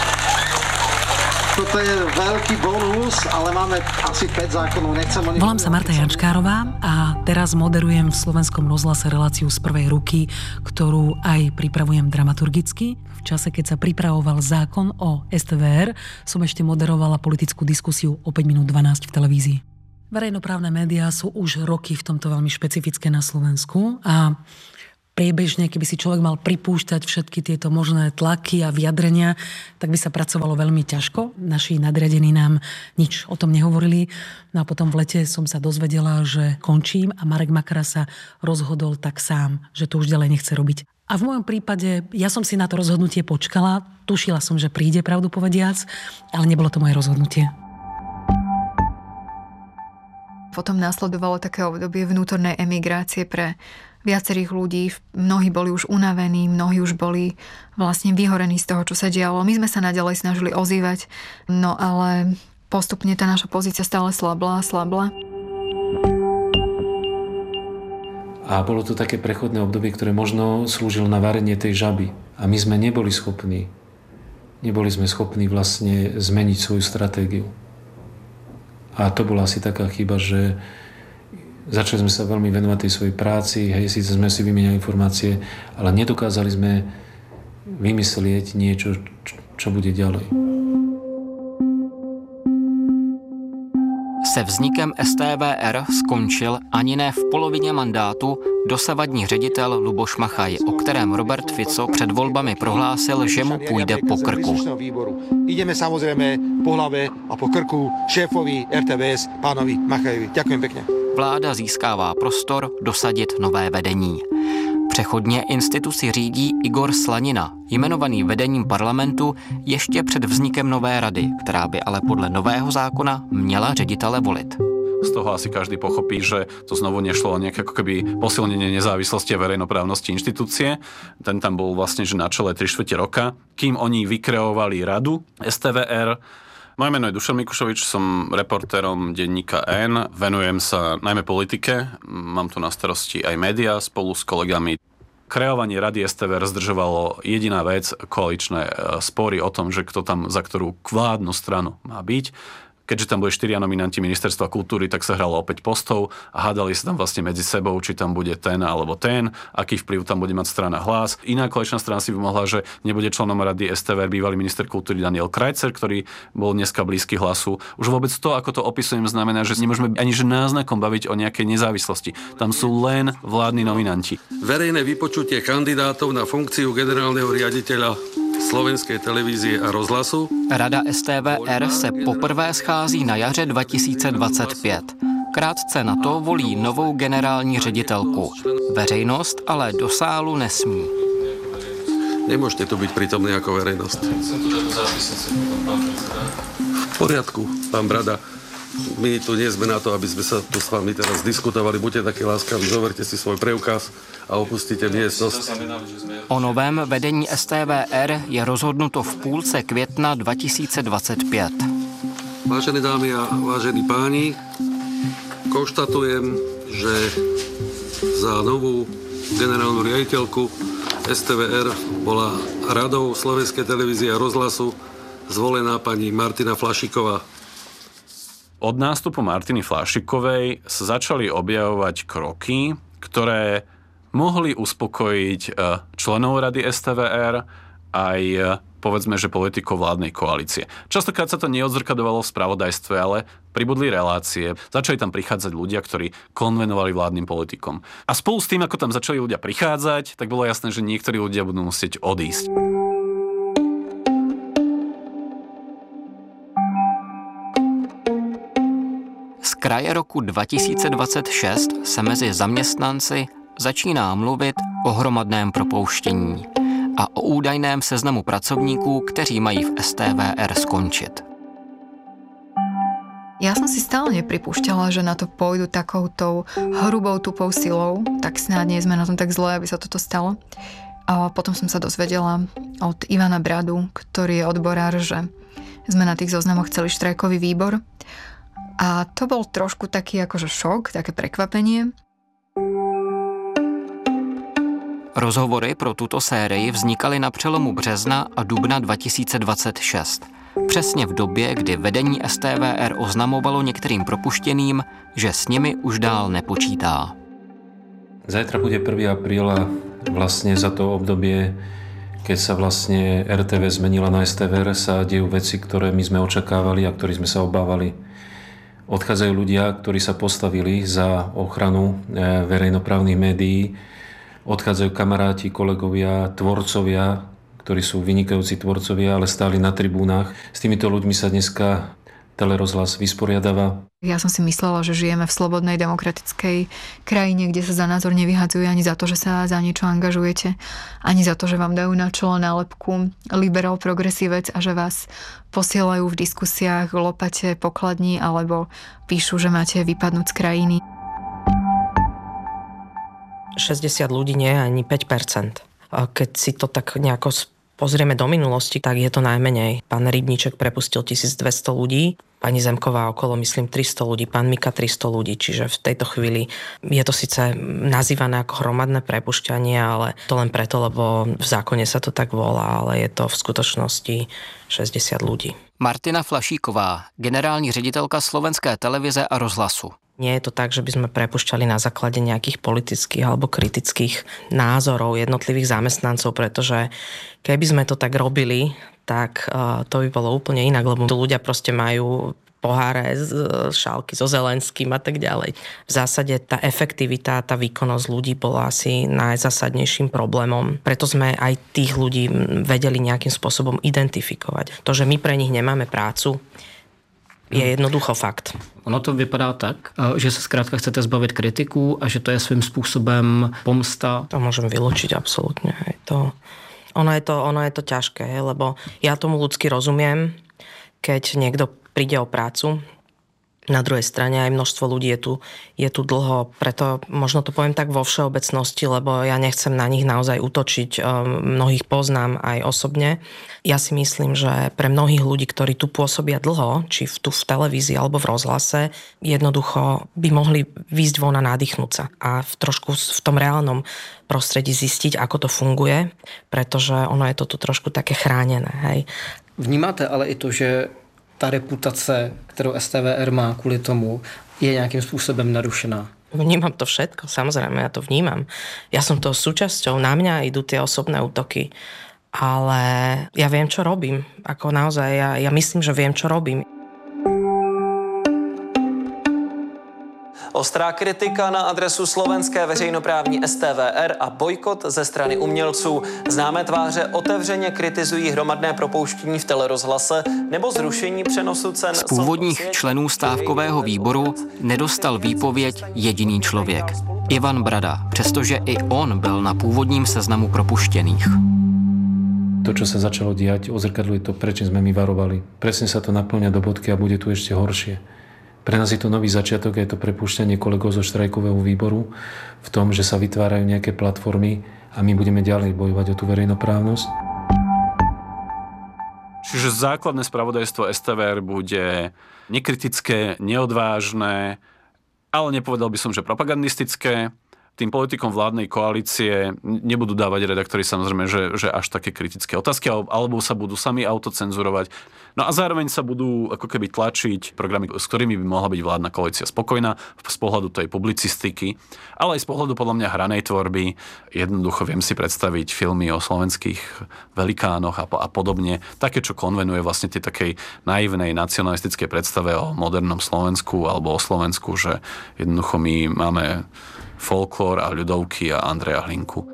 Speaker 26: toto je veľký bonus, ale máme asi päť zákonov. Nechcem o nich...
Speaker 2: Volám sa Marta Jančkárová a teraz moderujem v Slovenskom rozhlase reláciu z prvej ruky, ktorú aj pripravujem dramaturgicky. V čase, keď sa pripravoval zákon o es té vé er, som ešte moderovala politickú diskusiu o päť minút dvanásť v televízii. Verejnoprávne médiá sú už roky v tomto veľmi špecifické na Slovensku a priebežne, keby si človek mal pripúšťať všetky tieto možné tlaky a vyjadrenia, tak by sa pracovalo veľmi ťažko. Naši nadriadení nám nič o tom nehovorili. No a potom v lete som sa dozvedela, že končím a Marek Makara sa rozhodol tak sám, že to už ďalej nechce robiť. A v mojom prípade, ja som si na to rozhodnutie počkala, tušila som, že príde, pravdu povediac, ale nebolo to moje rozhodnutie.
Speaker 15: Potom následovalo také obdobie vnútornej emigrácie pre viacerých ľudí, mnohí boli už unavení, mnohí už boli vlastne vyhorení z toho, čo sa dialo. My sme sa naďalej snažili ozývať, no ale postupne tá naša pozícia stále slabla a slabla.
Speaker 17: A bolo to také prechodné obdobie, ktoré možno slúžilo na varenie tej žaby. A my sme neboli schopní, neboli sme schopní vlastne zmeniť svoju stratégiu. A to bola asi taká chyba, že začali sme sa veľmi venovať tej svojej práci, hej, síce sme si vymieniali informácie, ale nedokázali sme vymyslieť niečo, čo bude ďalej.
Speaker 14: Se vznikem es té vé er skončil ani ne v polovině mandátu dosavadní ředitel Luboš Machaj, o kterém Robert Fico před volbami prohlásil, že mu půjde po krku.
Speaker 12: Ideme samozrejme po hlave a po krku šéfovi er té vé es, pánovi Machajovi. Ďakujem pekne.
Speaker 14: Vláda získává prostor dosadit nové vedení. Přechodně instituci řídí Igor Slanina, jmenovaný vedením parlamentu ještě před vznikem nové rady, která by ale podle nového zákona měla ředitele volit.
Speaker 3: Z toho asi každý pochopí, že to znovu nešlo o nejaké ako keby posilnenie nezávislosti a verejnoprávnosti inštitúcie. Ten tam bol vlastne že na čele tri štvrte roka, kým oni vykreovali radu es té vé er. Moje meno je Dušan Mikušovič, som reportérom denníka N, venujem sa najmä politike, mám tu na starosti aj médiá spolu s kolegami. Kreovanie rady es té vé er zdržovalo jediná vec, koaličné spory o tom, že kto tam za ktorú vládnu stranu má byť. Keďže tam boli štyria nominanti ministerstva kultúry, tak sa hralo opäť postov a hádali sa tam vlastne medzi sebou, či tam bude ten alebo ten, aký vplyv tam bude mať strana Hlas. Iná koaličná strana si vymohla, že nebude členom rady es té vé er bývalý minister kultúry Daniel Krajcer, ktorý bol dneska blízky Hlasu. Už vôbec to, ako to opisujem, znamená, že nemôžeme ani že náznakom baviť o nejakej nezávislosti. Tam sú len vládni nominanti.
Speaker 6: Verejné vypočutie kandidátov na funkciu generálneho riaditeľa Slovenské televízie a rozhlasu.
Speaker 14: Rada es té vé er se poprvé schází na jaře dva tisíce dvacet pět. Krátce na to volí novou generální ředitelku. Veřejnost ale do sálu nesmí.
Speaker 6: Nemôžete tu byť prítomný ako verejnosť. V poriadku, pán Brada. My tu nie sme na to, aby sme sa tu s vami teraz diskutovali. Buďte takí láskaví, zoberte si svoj preukaz a opustite miestnosť.
Speaker 14: O novém vedení es té vé er je rozhodnuto v půlce května dva tisíce dvacet pět.
Speaker 6: Vážené dámy a vážení páni, konštatujem, že za novú generálnu riaditeľku es té vé er bola radou Slovenskej televízie a rozhlasu zvolená pani Martina Flašíková.
Speaker 3: Od nástupu Martiny Flašíkovej sa začali objavovať kroky, ktoré mohli uspokojiť členov rady es té vé er aj povedzme, že politikov vládnej koalície. Častokrát sa to neodzrkadovalo v spravodajstve, ale pribudli relácie. Začali tam prichádzať ľudia, ktorí konvenovali vládnym politikom. A spolu s tým, ako tam začali ľudia prichádzať, tak bolo jasné, že niektorí ľudia budú musieť odísť.
Speaker 14: Z kraje roku dva tisíce dvacet šest se mezi zaměstnanci začíná mluvit o hromadném propouštění a o údajném seznamu pracovníků, kteří mají v es té vé er skončit.
Speaker 15: Ja som si stále nepripúšťala, že na to pôjdu takoutou hrubou, tupou silou, tak snáď nie sme na tom tak zle, aby sa toto stalo. A potom som sa dozvedela od Ivana Bradu, ktorý je odborár, že sme na tých zoznamoch chceli štrajkový výbor. A to bol trošku taký akože šok, také prekvapenie.
Speaker 14: Rozhovory pro tuto sérii vznikaly na přelomu března a dubna dva tisíce dvacet šest. Přesně v době, kdy vedení es té vé er oznamovalo některým propuštěným, že s nimi už dál nepočítá.
Speaker 17: Zajtra bude prvého apríla vlastne za to obdobie, keď sa vlastne er té vé zmenila na es té vé er, sa dejú veci, ktoré my sme očakávali a ktorí sme sa obávali. Odchádzajú ľudia, ktorí sa postavili za ochranu verejnoprávnych médií. Odchádzajú kamaráti, kolegovia, tvorcovia, ktorí sú vynikajúci tvorcovia, ale stáli na tribúnach. S týmito ľuďmi sa dneska Telerozhlas vysporiadáva.
Speaker 15: Ja som si myslela, že žijeme v slobodnej demokratickej krajine, kde sa za názor nevyhadzuje ani za to, že sa za niečo angažujete, ani za to, že vám dajú na čelo nálepku liberál progresívec a že vás posielajú v diskusiách v lopate pokladní alebo píšu, že máte vypadnúť z krajiny.
Speaker 4: šesťdesiat ľudí nie je ani päť percent. Keď si to tak nejako pozrieme do minulosti, tak je to najmenej. Pán Rybníček prepustil tisícdvesto ľudí, pani Zemková okolo, myslím, tristo ľudí, pán Mika tristo ľudí, čiže v tejto chvíli je to síce nazývané ako hromadné prepušťanie, ale to len preto, lebo v zákone sa to tak volá, ale je to v skutočnosti šesťdesiat ľudí.
Speaker 14: Martina Flašíková, generální ředitelka Slovenské televize a rozhlasu.
Speaker 4: Nie je to tak, že by sme prepušťali na základe nejakých politických alebo kritických názorov jednotlivých zamestnancov, pretože keby sme to tak robili, tak to by bolo úplne inak, lebo tu ľudia proste majú poháre z šálky so Zelenským a tak ďalej. V zásade tá efektivita, tá výkonnosť ľudí bola asi najzásadnejším problémom. Preto sme aj tých ľudí vedeli nejakým spôsobom identifikovať. To, že my pre nich nemáme prácu, je jednoducho fakt.
Speaker 7: Ono to vypadá tak, že se zkrátka chcete zbavit kritiků a že to je svým způsobem pomsta.
Speaker 4: To môžem vylúčiť absolútne. Je to, ono, je to, ono je to ťažké, lebo ja tomu ľudsky rozumiem, keď niekto príde o prácu. Na druhej strane aj množstvo ľudí je tu, je tu dlho, preto možno to poviem tak vo všeobecnosti, lebo ja nechcem na nich naozaj útočiť, mnohých poznám aj osobne. Ja si myslím, že pre mnohých ľudí, ktorí tu pôsobia dlho, či tu v televízii alebo v rozhlase, jednoducho by mohli výjsť von a nadýchnúť sa a v trošku v tom reálnom prostredí zistiť, ako to funguje, pretože ono je to tu trošku také chránené. Hej.
Speaker 7: Vnímáte ale i to, že ta reputace, kterou es té vé er má kvůli tomu, je nějakým způsobem narušená?
Speaker 4: Vnímam to všetko, samozrejme, ja to vnímam. Ja som to súčasťou, na mňa idú tie osobné útoky, ale ja viem, čo robím. Ako naozaj, ja, ja myslím, že viem, čo robím.
Speaker 8: Ostrá kritika na adresu slovenské veřejnoprávní es té vé er a bojkot ze strany umělců. Známé tváře otevřeně kritizují hromadné propouštění v Telerozhlase nebo zrušení přenosu cen.
Speaker 14: Z původních členů stávkového výboru nedostal výpověď jediný člověk. Ivan Brada, přestože i on byl na původním seznamu propuštěných.
Speaker 17: To, čo sa začalo diať, odzrkadľuje to, prečo sme my varovali. Presne sa to naplňa do bodky a bude tu ešte horšie. Pre nás je to nový začiatok, je to prepúšťanie kolegov zo štrajkového výboru v tom, že sa vytvárajú nejaké platformy a my budeme ďalej bojovať o tú verejnoprávnosť.
Speaker 3: Čiže základné spravodajstvo es té vé er bude nekritické, neodvážne, ale nepovedal by som, že propagandistické. Tým politikom vládnej koalície nebudú dávať redaktori samozrejme, že, že až také kritické otázky, alebo sa budú sami autocenzurovať. No a zároveň sa budú ako keby tlačiť programy, s ktorými by mohla byť vládna koalícia spokojná z pohľadu tej publicistiky, ale aj z pohľadu podľa mňa hranej tvorby. Jednoducho viem si predstaviť filmy o slovenských velikánoch a, a podobne. Také, čo konvenuje vlastne tej takej naivnej nacionalistickej predstave o modernom Slovensku alebo o Slovensku, že jednoducho my máme folklór a ľudovky a Andreja Hlinku.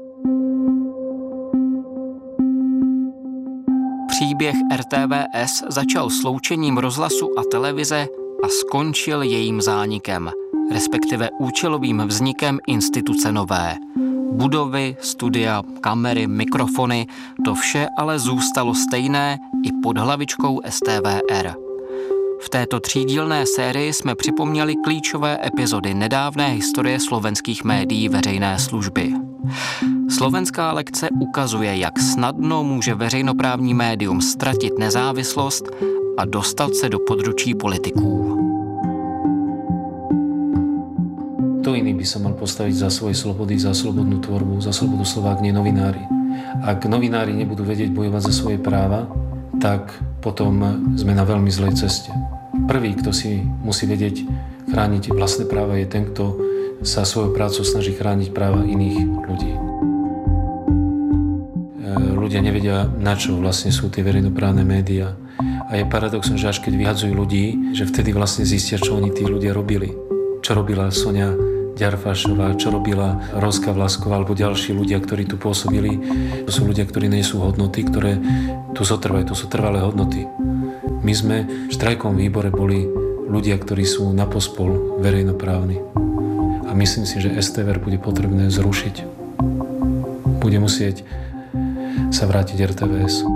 Speaker 14: Příběh er té vé es začal sloučením rozhlasu a televize a skončil jejím zánikem, respektive účelovým vznikem instituce nové. Budovy, studia, kamery, mikrofony, to vše ale zůstalo stejné i pod hlavičkou es té vé er. V této třídílné sérii jsme připomněli klíčové epizody nedávné historie slovenských médií veřejné služby. Slovenská lekce ukazuje, jak snadno může veřejnoprávní médium ztratit nezávislost a dostat se do područí politiků.
Speaker 17: To Kto iný by sa mal postaviť za svoje slobody, za slobodnú tvorbu, za slobodu slova, ak nie novinári? Ak novinári nebudú vedieť bojovať za svoje práva, tak potom sme na veľmi zlej ceste. Prvý, kto si musí vedieť chrániť vlastné práva, je ten, kto sa svojou prácou snaží chrániť práva iných ľudí. Ľudia nevedia, na čo vlastne sú tie verejnoprávne médiá. A je paradoxom, že až keď vyhadzujú ľudí, že vtedy vlastne zistia, čo oni tí ľudia robili. Čo robila Sonia Ďarfášová, čo robila Roska Vlasková alebo ďalší ľudia, ktorí tu pôsobili. To sú ľudia, ktorí nie sú hodnoty, ktoré tu zotrvajú, to sú trvalé hodnoty. My sme v štrajkovom výbore boli ľudia, ktorí sú na pospol verejnoprávni. A myslím si, že es té vé er bude potrebné zrušiť. Bude musieť sa vrátiť er té vé es.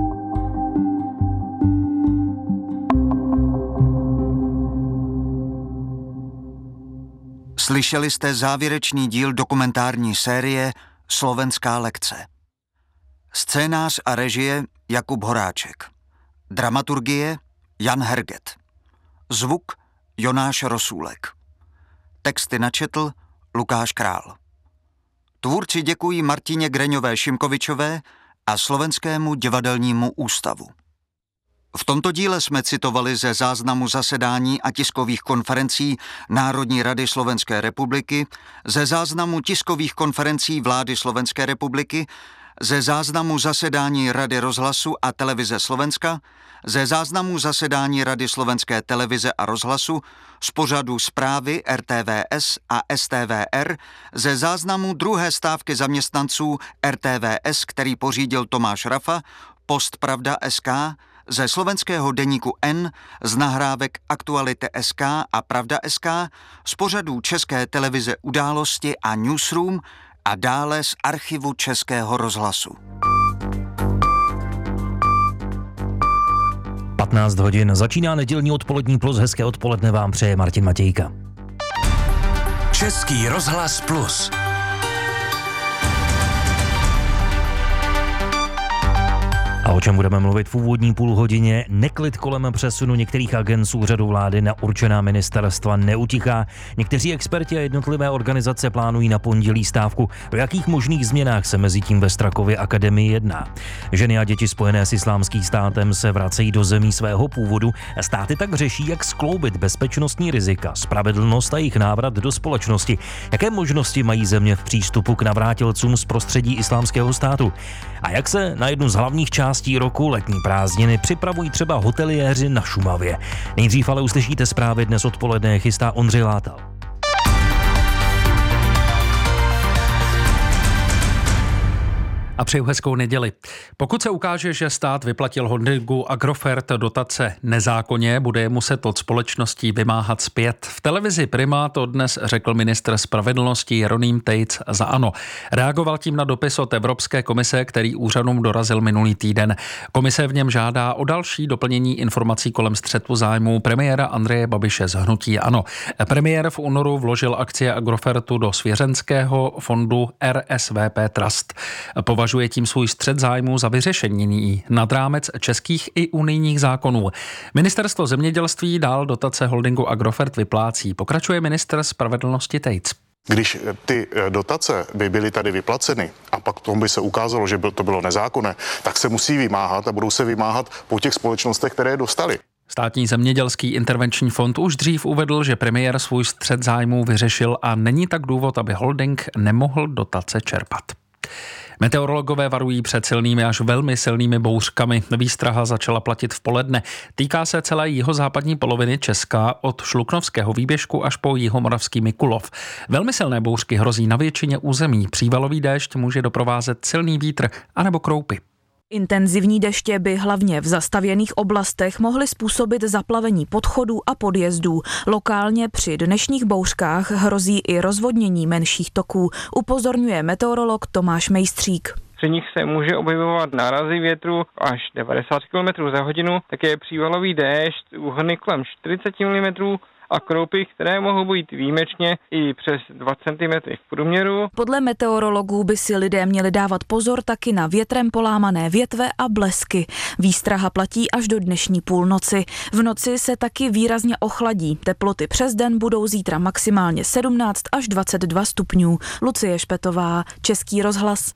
Speaker 9: Slyšeli jste závěrečný díl dokumentární série Slovenská lekce. Scénář a režie Jakub Horáček. Dramaturgie Jan Herget. Zvuk Jonáš Rosůlek. Texty načetl Lukáš Král. Tvůrci děkují Martině Greňové-Šimkovičové a Slovenskému divadelnímu ústavu. V tomto díle jsme citovali ze záznamu zasedání a tiskových konferencí Národní rady Slovenské republiky, ze záznamu tiskových konferencí vlády Slovenské republiky, ze záznamu zasedání Rady rozhlasu a televize Slovenska, ze záznamu zasedání Rady Slovenské televize a rozhlasu, z pořadu zprávy er té vé es a es té vé er, ze záznamu druhé stávky zaměstnanců er té vé es, který pořídil Tomáš Rafa, Post Pravda es ká, ze slovenského deníku N, z nahrávek Aktuality es ká a Pravda es ká, z pořadů České televize Události a Newsroom a dále z archivu Českého rozhlasu.
Speaker 10: patnáct hodin. Začíná nedělní odpolední plus. Hezké odpoledne vám přeje Martin Matějka.
Speaker 11: Český rozhlas plus.
Speaker 10: A o čem budeme mluvit v úvodní půl hodině? Neklid kolem přesunu některých agend z úřadu vlády na určená ministerstva neutichá. Někteří experti a jednotlivé organizace plánují na pondělí stávku. O jakých možných změnách se mezi tím ve Strakově akademii jedná? Ženy a děti spojené s islámským státem se vracejí do zemí svého původu. Státy tak řeší, jak skloubit bezpečnostní rizika, spravedlnost a jejich návrat do společnosti. Jaké možnosti mají země v přístupu k navrátilcům z prostředí islámského státu? A jak se na jednu z hlavních částí roku letní prázdniny připravují třeba hoteliéři na Šumavě? Nejdřív ale uslyšíte zprávy dnes odpoledne, chystá Ondřej Látal.
Speaker 13: A přeju hezkou neděli. Pokud se ukáže, že stát vyplatil holdingu Agrofert dotace nezákonně, bude je muset od společností vymáhat zpět. V televizi Prima to dnes řekl ministr spravedlnosti Jeroným Tejc za ANO. Reagoval tím na dopis od Evropské komise, který úřadům dorazil minulý týden. Komise v něm žádá o další doplnění informací kolem střetu zájmů premiéra Andreje Babiše z hnutí ANO. Premiér v únoru vložil akcie Agrofertu do svěřenského fondu er es vé pé Trust. Považuje tím svůj střet zájmů za vyřešení nad rámec českých i unijních zákonů. Ministerstvo zemědělství dál dotace holdingu Agrofert vyplácí. Pokračuje ministr spravedlnosti Tejc.
Speaker 16: Když ty dotace by byly tady vyplaceny a pak tomu by se ukázalo, že to bylo nezákonné, tak se musí vymáhat a budou se vymáhat po těch společnostech, které je dostali.
Speaker 13: Státní zemědělský intervenční fond už dřív uvedl, že premiér svůj střet zájmů vyřešil a není tak důvod, aby holding nemohl dotace čerpat. Meteorologové varují před silnými až velmi silnými bouřkami. Výstraha začala platit v poledne. Týká se celé jihozápadní poloviny Česka od Šluknovského výběžku až po jihomoravský Mikulov. Velmi silné bouřky hrozí na většině území. Přívalový déšť může doprovázet silný vítr anebo kroupy.
Speaker 19: Intenzivní deště by hlavně v zastavěných oblastech mohly způsobit zaplavení podchodů a podjezdů. Lokálně při dnešních bouřkách hrozí i rozvodnění menších toků, upozorňuje meteorolog Tomáš Mejstřík.
Speaker 27: Při nich se může objevovat nárazy větru až devadesát kilometrů za hodinu, také přívalový déšť úhrny kolem čtyřicet milimetrů a kroupy, které mohou být výjimečně i přes dva centimetry v průměru.
Speaker 19: Podle meteorologů by si lidé měli dávat pozor taky na větrem polámané větve a blesky. Výstraha platí až do dnešní půlnoci. V noci se taky výrazně ochladí. Teploty přes den budou zítra maximálně sedmnáct až dvacet dva stupňů. Lucie Špetová, Český rozhlas.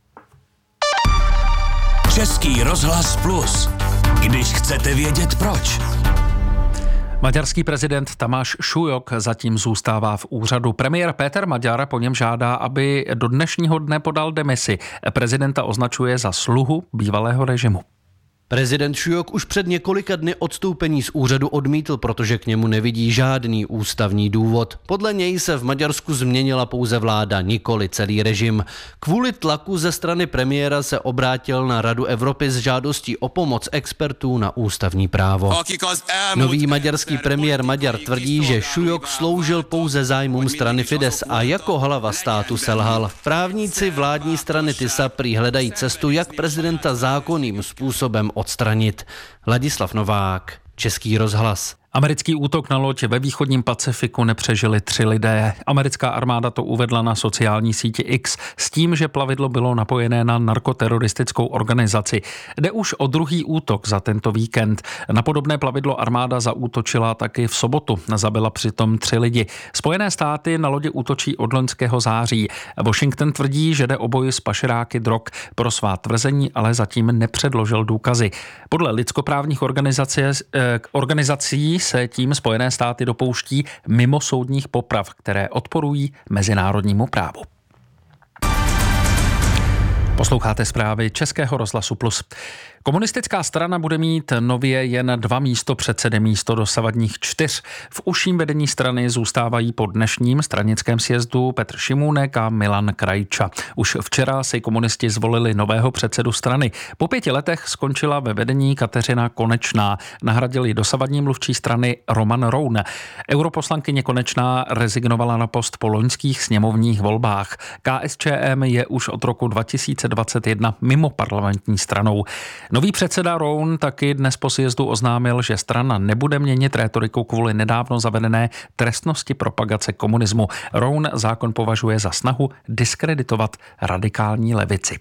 Speaker 1: Český rozhlas Plus. Když chcete vědět proč.
Speaker 13: Maďarský prezident Tamáš Šujok zatím zůstává v úřadu. Premiér Péter Maďar po něm žádá, aby do dnešního dne podal demisi. Prezidenta označuje za sluhu bývalého režimu.
Speaker 5: Prezident Šujok už před několika dny odstoupení z úřadu odmítl, protože k němu nevidí žádný ústavní důvod. Podle něj se v Maďarsku změnila pouze vláda, nikoli celý režim. Kvůli tlaku ze strany premiéra se obrátil na Radu Evropy s žádostí o pomoc expertů na ústavní právo. Nový maďarský premiér Maďar tvrdí, že Šujok sloužil pouze zájmům strany Fidesz a jako hlava státu selhal. Právníci vládní strany TISA prý hledají cestu, jak prezidenta zákonným způsobem odstranit. Ladislav Novák, Český rozhlas.
Speaker 13: Americký útok na loď ve východním Pacifiku nepřežili tři lidé. Americká armáda to uvedla na sociální síti X s tím, že plavidlo bylo napojené na narkoteroristickou organizaci. Jde už o druhý útok za tento víkend. Na podobné plavidlo armáda zaútočila taky v sobotu. Zabila přitom tři lidi. Spojené státy na lodi útočí od loňského září. Washington tvrdí, že jde o boj s pašeráky drog. Pro svá tvrzení ale zatím nepředložil důkazy. Podle lidskoprávních organizací, eh, organizací se tím Spojené státy dopouští mimosoudních poprav, které odporují mezinárodnímu právu. Posloucháte zprávy Českého rozhlasu Plus. Komunistická strana bude mít nově jen dva místopředsedy místo dosavadních čtyř. V užším vedení strany zůstávají po dnešním stranickém sjezdu Petr Šimůnek a Milan Krajča. Už včera si komunisti zvolili nového předsedu strany. Po pěti letech skončila ve vedení Kateřina Konečná. Nahradil ji dosavadní mluvčí strany Roman Roun. Europoslankyně Konečná rezignovala na post po loňských sněmovních volbách. K S Č M je už od roku dva tisíce dvacet jedna mimo parlamentní stranou. Nový předseda Roun taky dnes po sjezdu oznámil, že strana nebude měnit rétoriku kvůli nedávno zavedené trestnosti propagace komunismu. Roun zákon považuje za snahu diskreditovat radikální levici.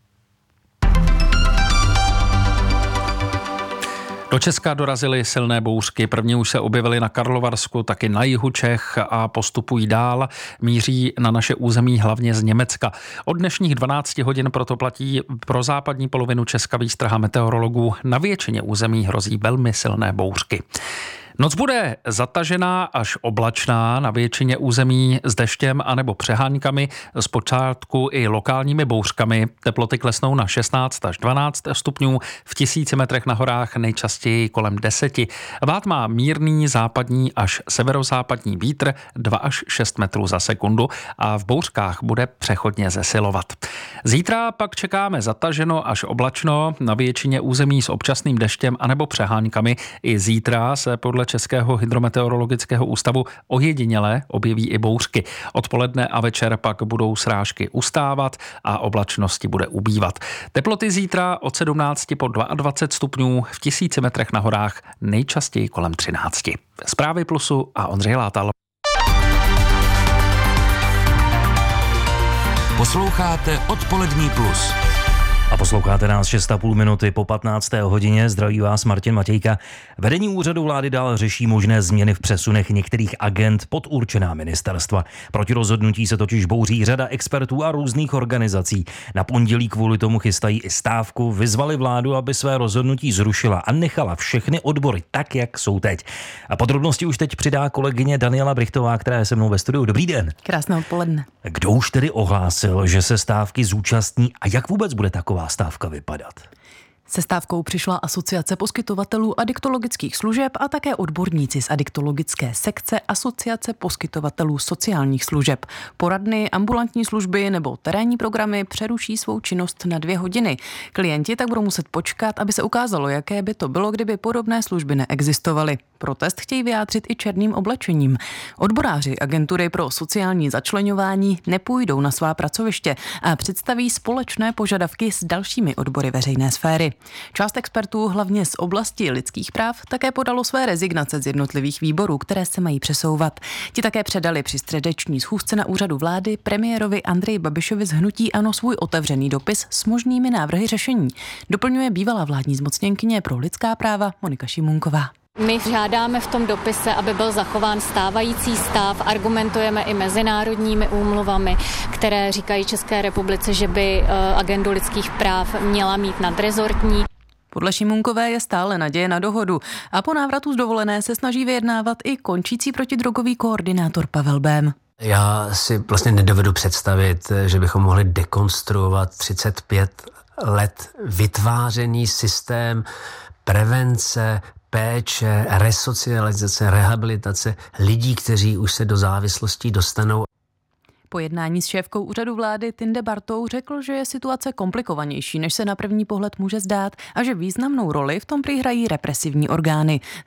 Speaker 13: Do Česka dorazily silné bouřky. První už se objevily na Karlovarsku, taky na jihu Čech a postupují dál. Míří na naše území hlavně z Německa. Od dnešních dvanácti hodin proto platí pro západní polovinu Česka výstraha meteorologů. Na většině území hrozí velmi silné bouřky. Noc bude zatažená až oblačná na většině území s deštěm anebo přeháňkami, zpočátku i lokálními bouřkami. Teploty klesnou na šestnáct až dvanáct stupňů, v tisíci metrech na horách nejčastěji kolem deseti. Vát má mírný západní až severozápadní vítr dva až šest metrů za sekundu a v bouřkách bude přechodně zesilovat. Zítra pak čekáme zataženo až oblačno na většině území s občasným deštěm anebo přeháňkami. I zítra se podle Českého hydrometeorologického ústavu ojediněle objeví i bouřky. Odpoledne a večer pak budou srážky ustávat a oblačnosti bude ubývat. Teploty zítra od sedmnácti po dvacet dva stupňů, v tisíci metrech na horách nejčastěji kolem třinácti. Zprávy Plusu a Ondřej Látal.
Speaker 1: Posloucháte Odpolední Plus.
Speaker 10: A posloucháte nás šest a půl minuty po patnácté hodině. Zdraví vás Martin Matějka. Vedení úřadu vlády dál řeší možné změny v přesunech některých agent pod určená ministerstva. Proti rozhodnutí se totiž bouří řada expertů a různých organizací. Na pondělí kvůli tomu chystají i stávku. Vyzvali vládu, aby své rozhodnutí zrušila a nechala všechny odbory tak, jak jsou teď. A podrobnosti už teď přidá kolegyně Daniela Brichtová, která je se mnou ve studiu. Dobrý den.
Speaker 11: Krásné odpoledne.
Speaker 10: Kdo už tedy ohlásil, že se stávky zúčastní a jak vůbec bude taková stávka vypadat?
Speaker 11: Se stávkou přišla Asociace poskytovatelů adiktologických služeb a také odborníci z adiktologické sekce Asociace poskytovatelů sociálních služeb. Poradny, ambulantní služby nebo terénní programy přeruší svou činnost na dvě hodiny. Klienti tak budou muset počkat, aby se ukázalo, jaké by to bylo, kdyby podobné služby neexistovaly. Protest chtějí vyjádřit i černým oblečením. Odboráři agentury pro sociální začleňování nepůjdou na svá pracoviště a představí společné požadavky s dalšími odbory veřejné sféry. Část expertů, hlavně z oblasti lidských práv, také podalo své rezignace z jednotlivých výborů, které se mají přesouvat. Ti také předali při středeční schůzce na úřadu vlády premiérovi Andreji Babišovi z hnutí ANO svůj otevřený dopis s možnými návrhy řešení. Doplňuje bývalá vládní zmocněnkyně pro lidská práva Monika Šimunková.
Speaker 18: My žádáme v tom dopise, aby byl zachován stávající stav, argumentujeme i mezinárodními úmluvami, které říkají České republice, že by agendu lidských práv měla mít nadrezortní.
Speaker 11: Podle Šimunkové je stále naděje na dohodu a po návratu z dovolené se snaží vyjednávat i končící protidrogový koordinátor Pavel Bém.
Speaker 20: Já si vlastně nedovedu představit, že bychom mohli dekonstruovat třicet pět let vytvářený systém prevence, péče, resocializace, rehabilitace lidí, kteří už se do závislostí dostanou.
Speaker 11: Po jednání s šéfkou úřadu vlády Tinde Bartou řekl, že je situace komplikovanější, než se na první pohled může zdát a že významnou roli v tom prý hrají represivní orgány.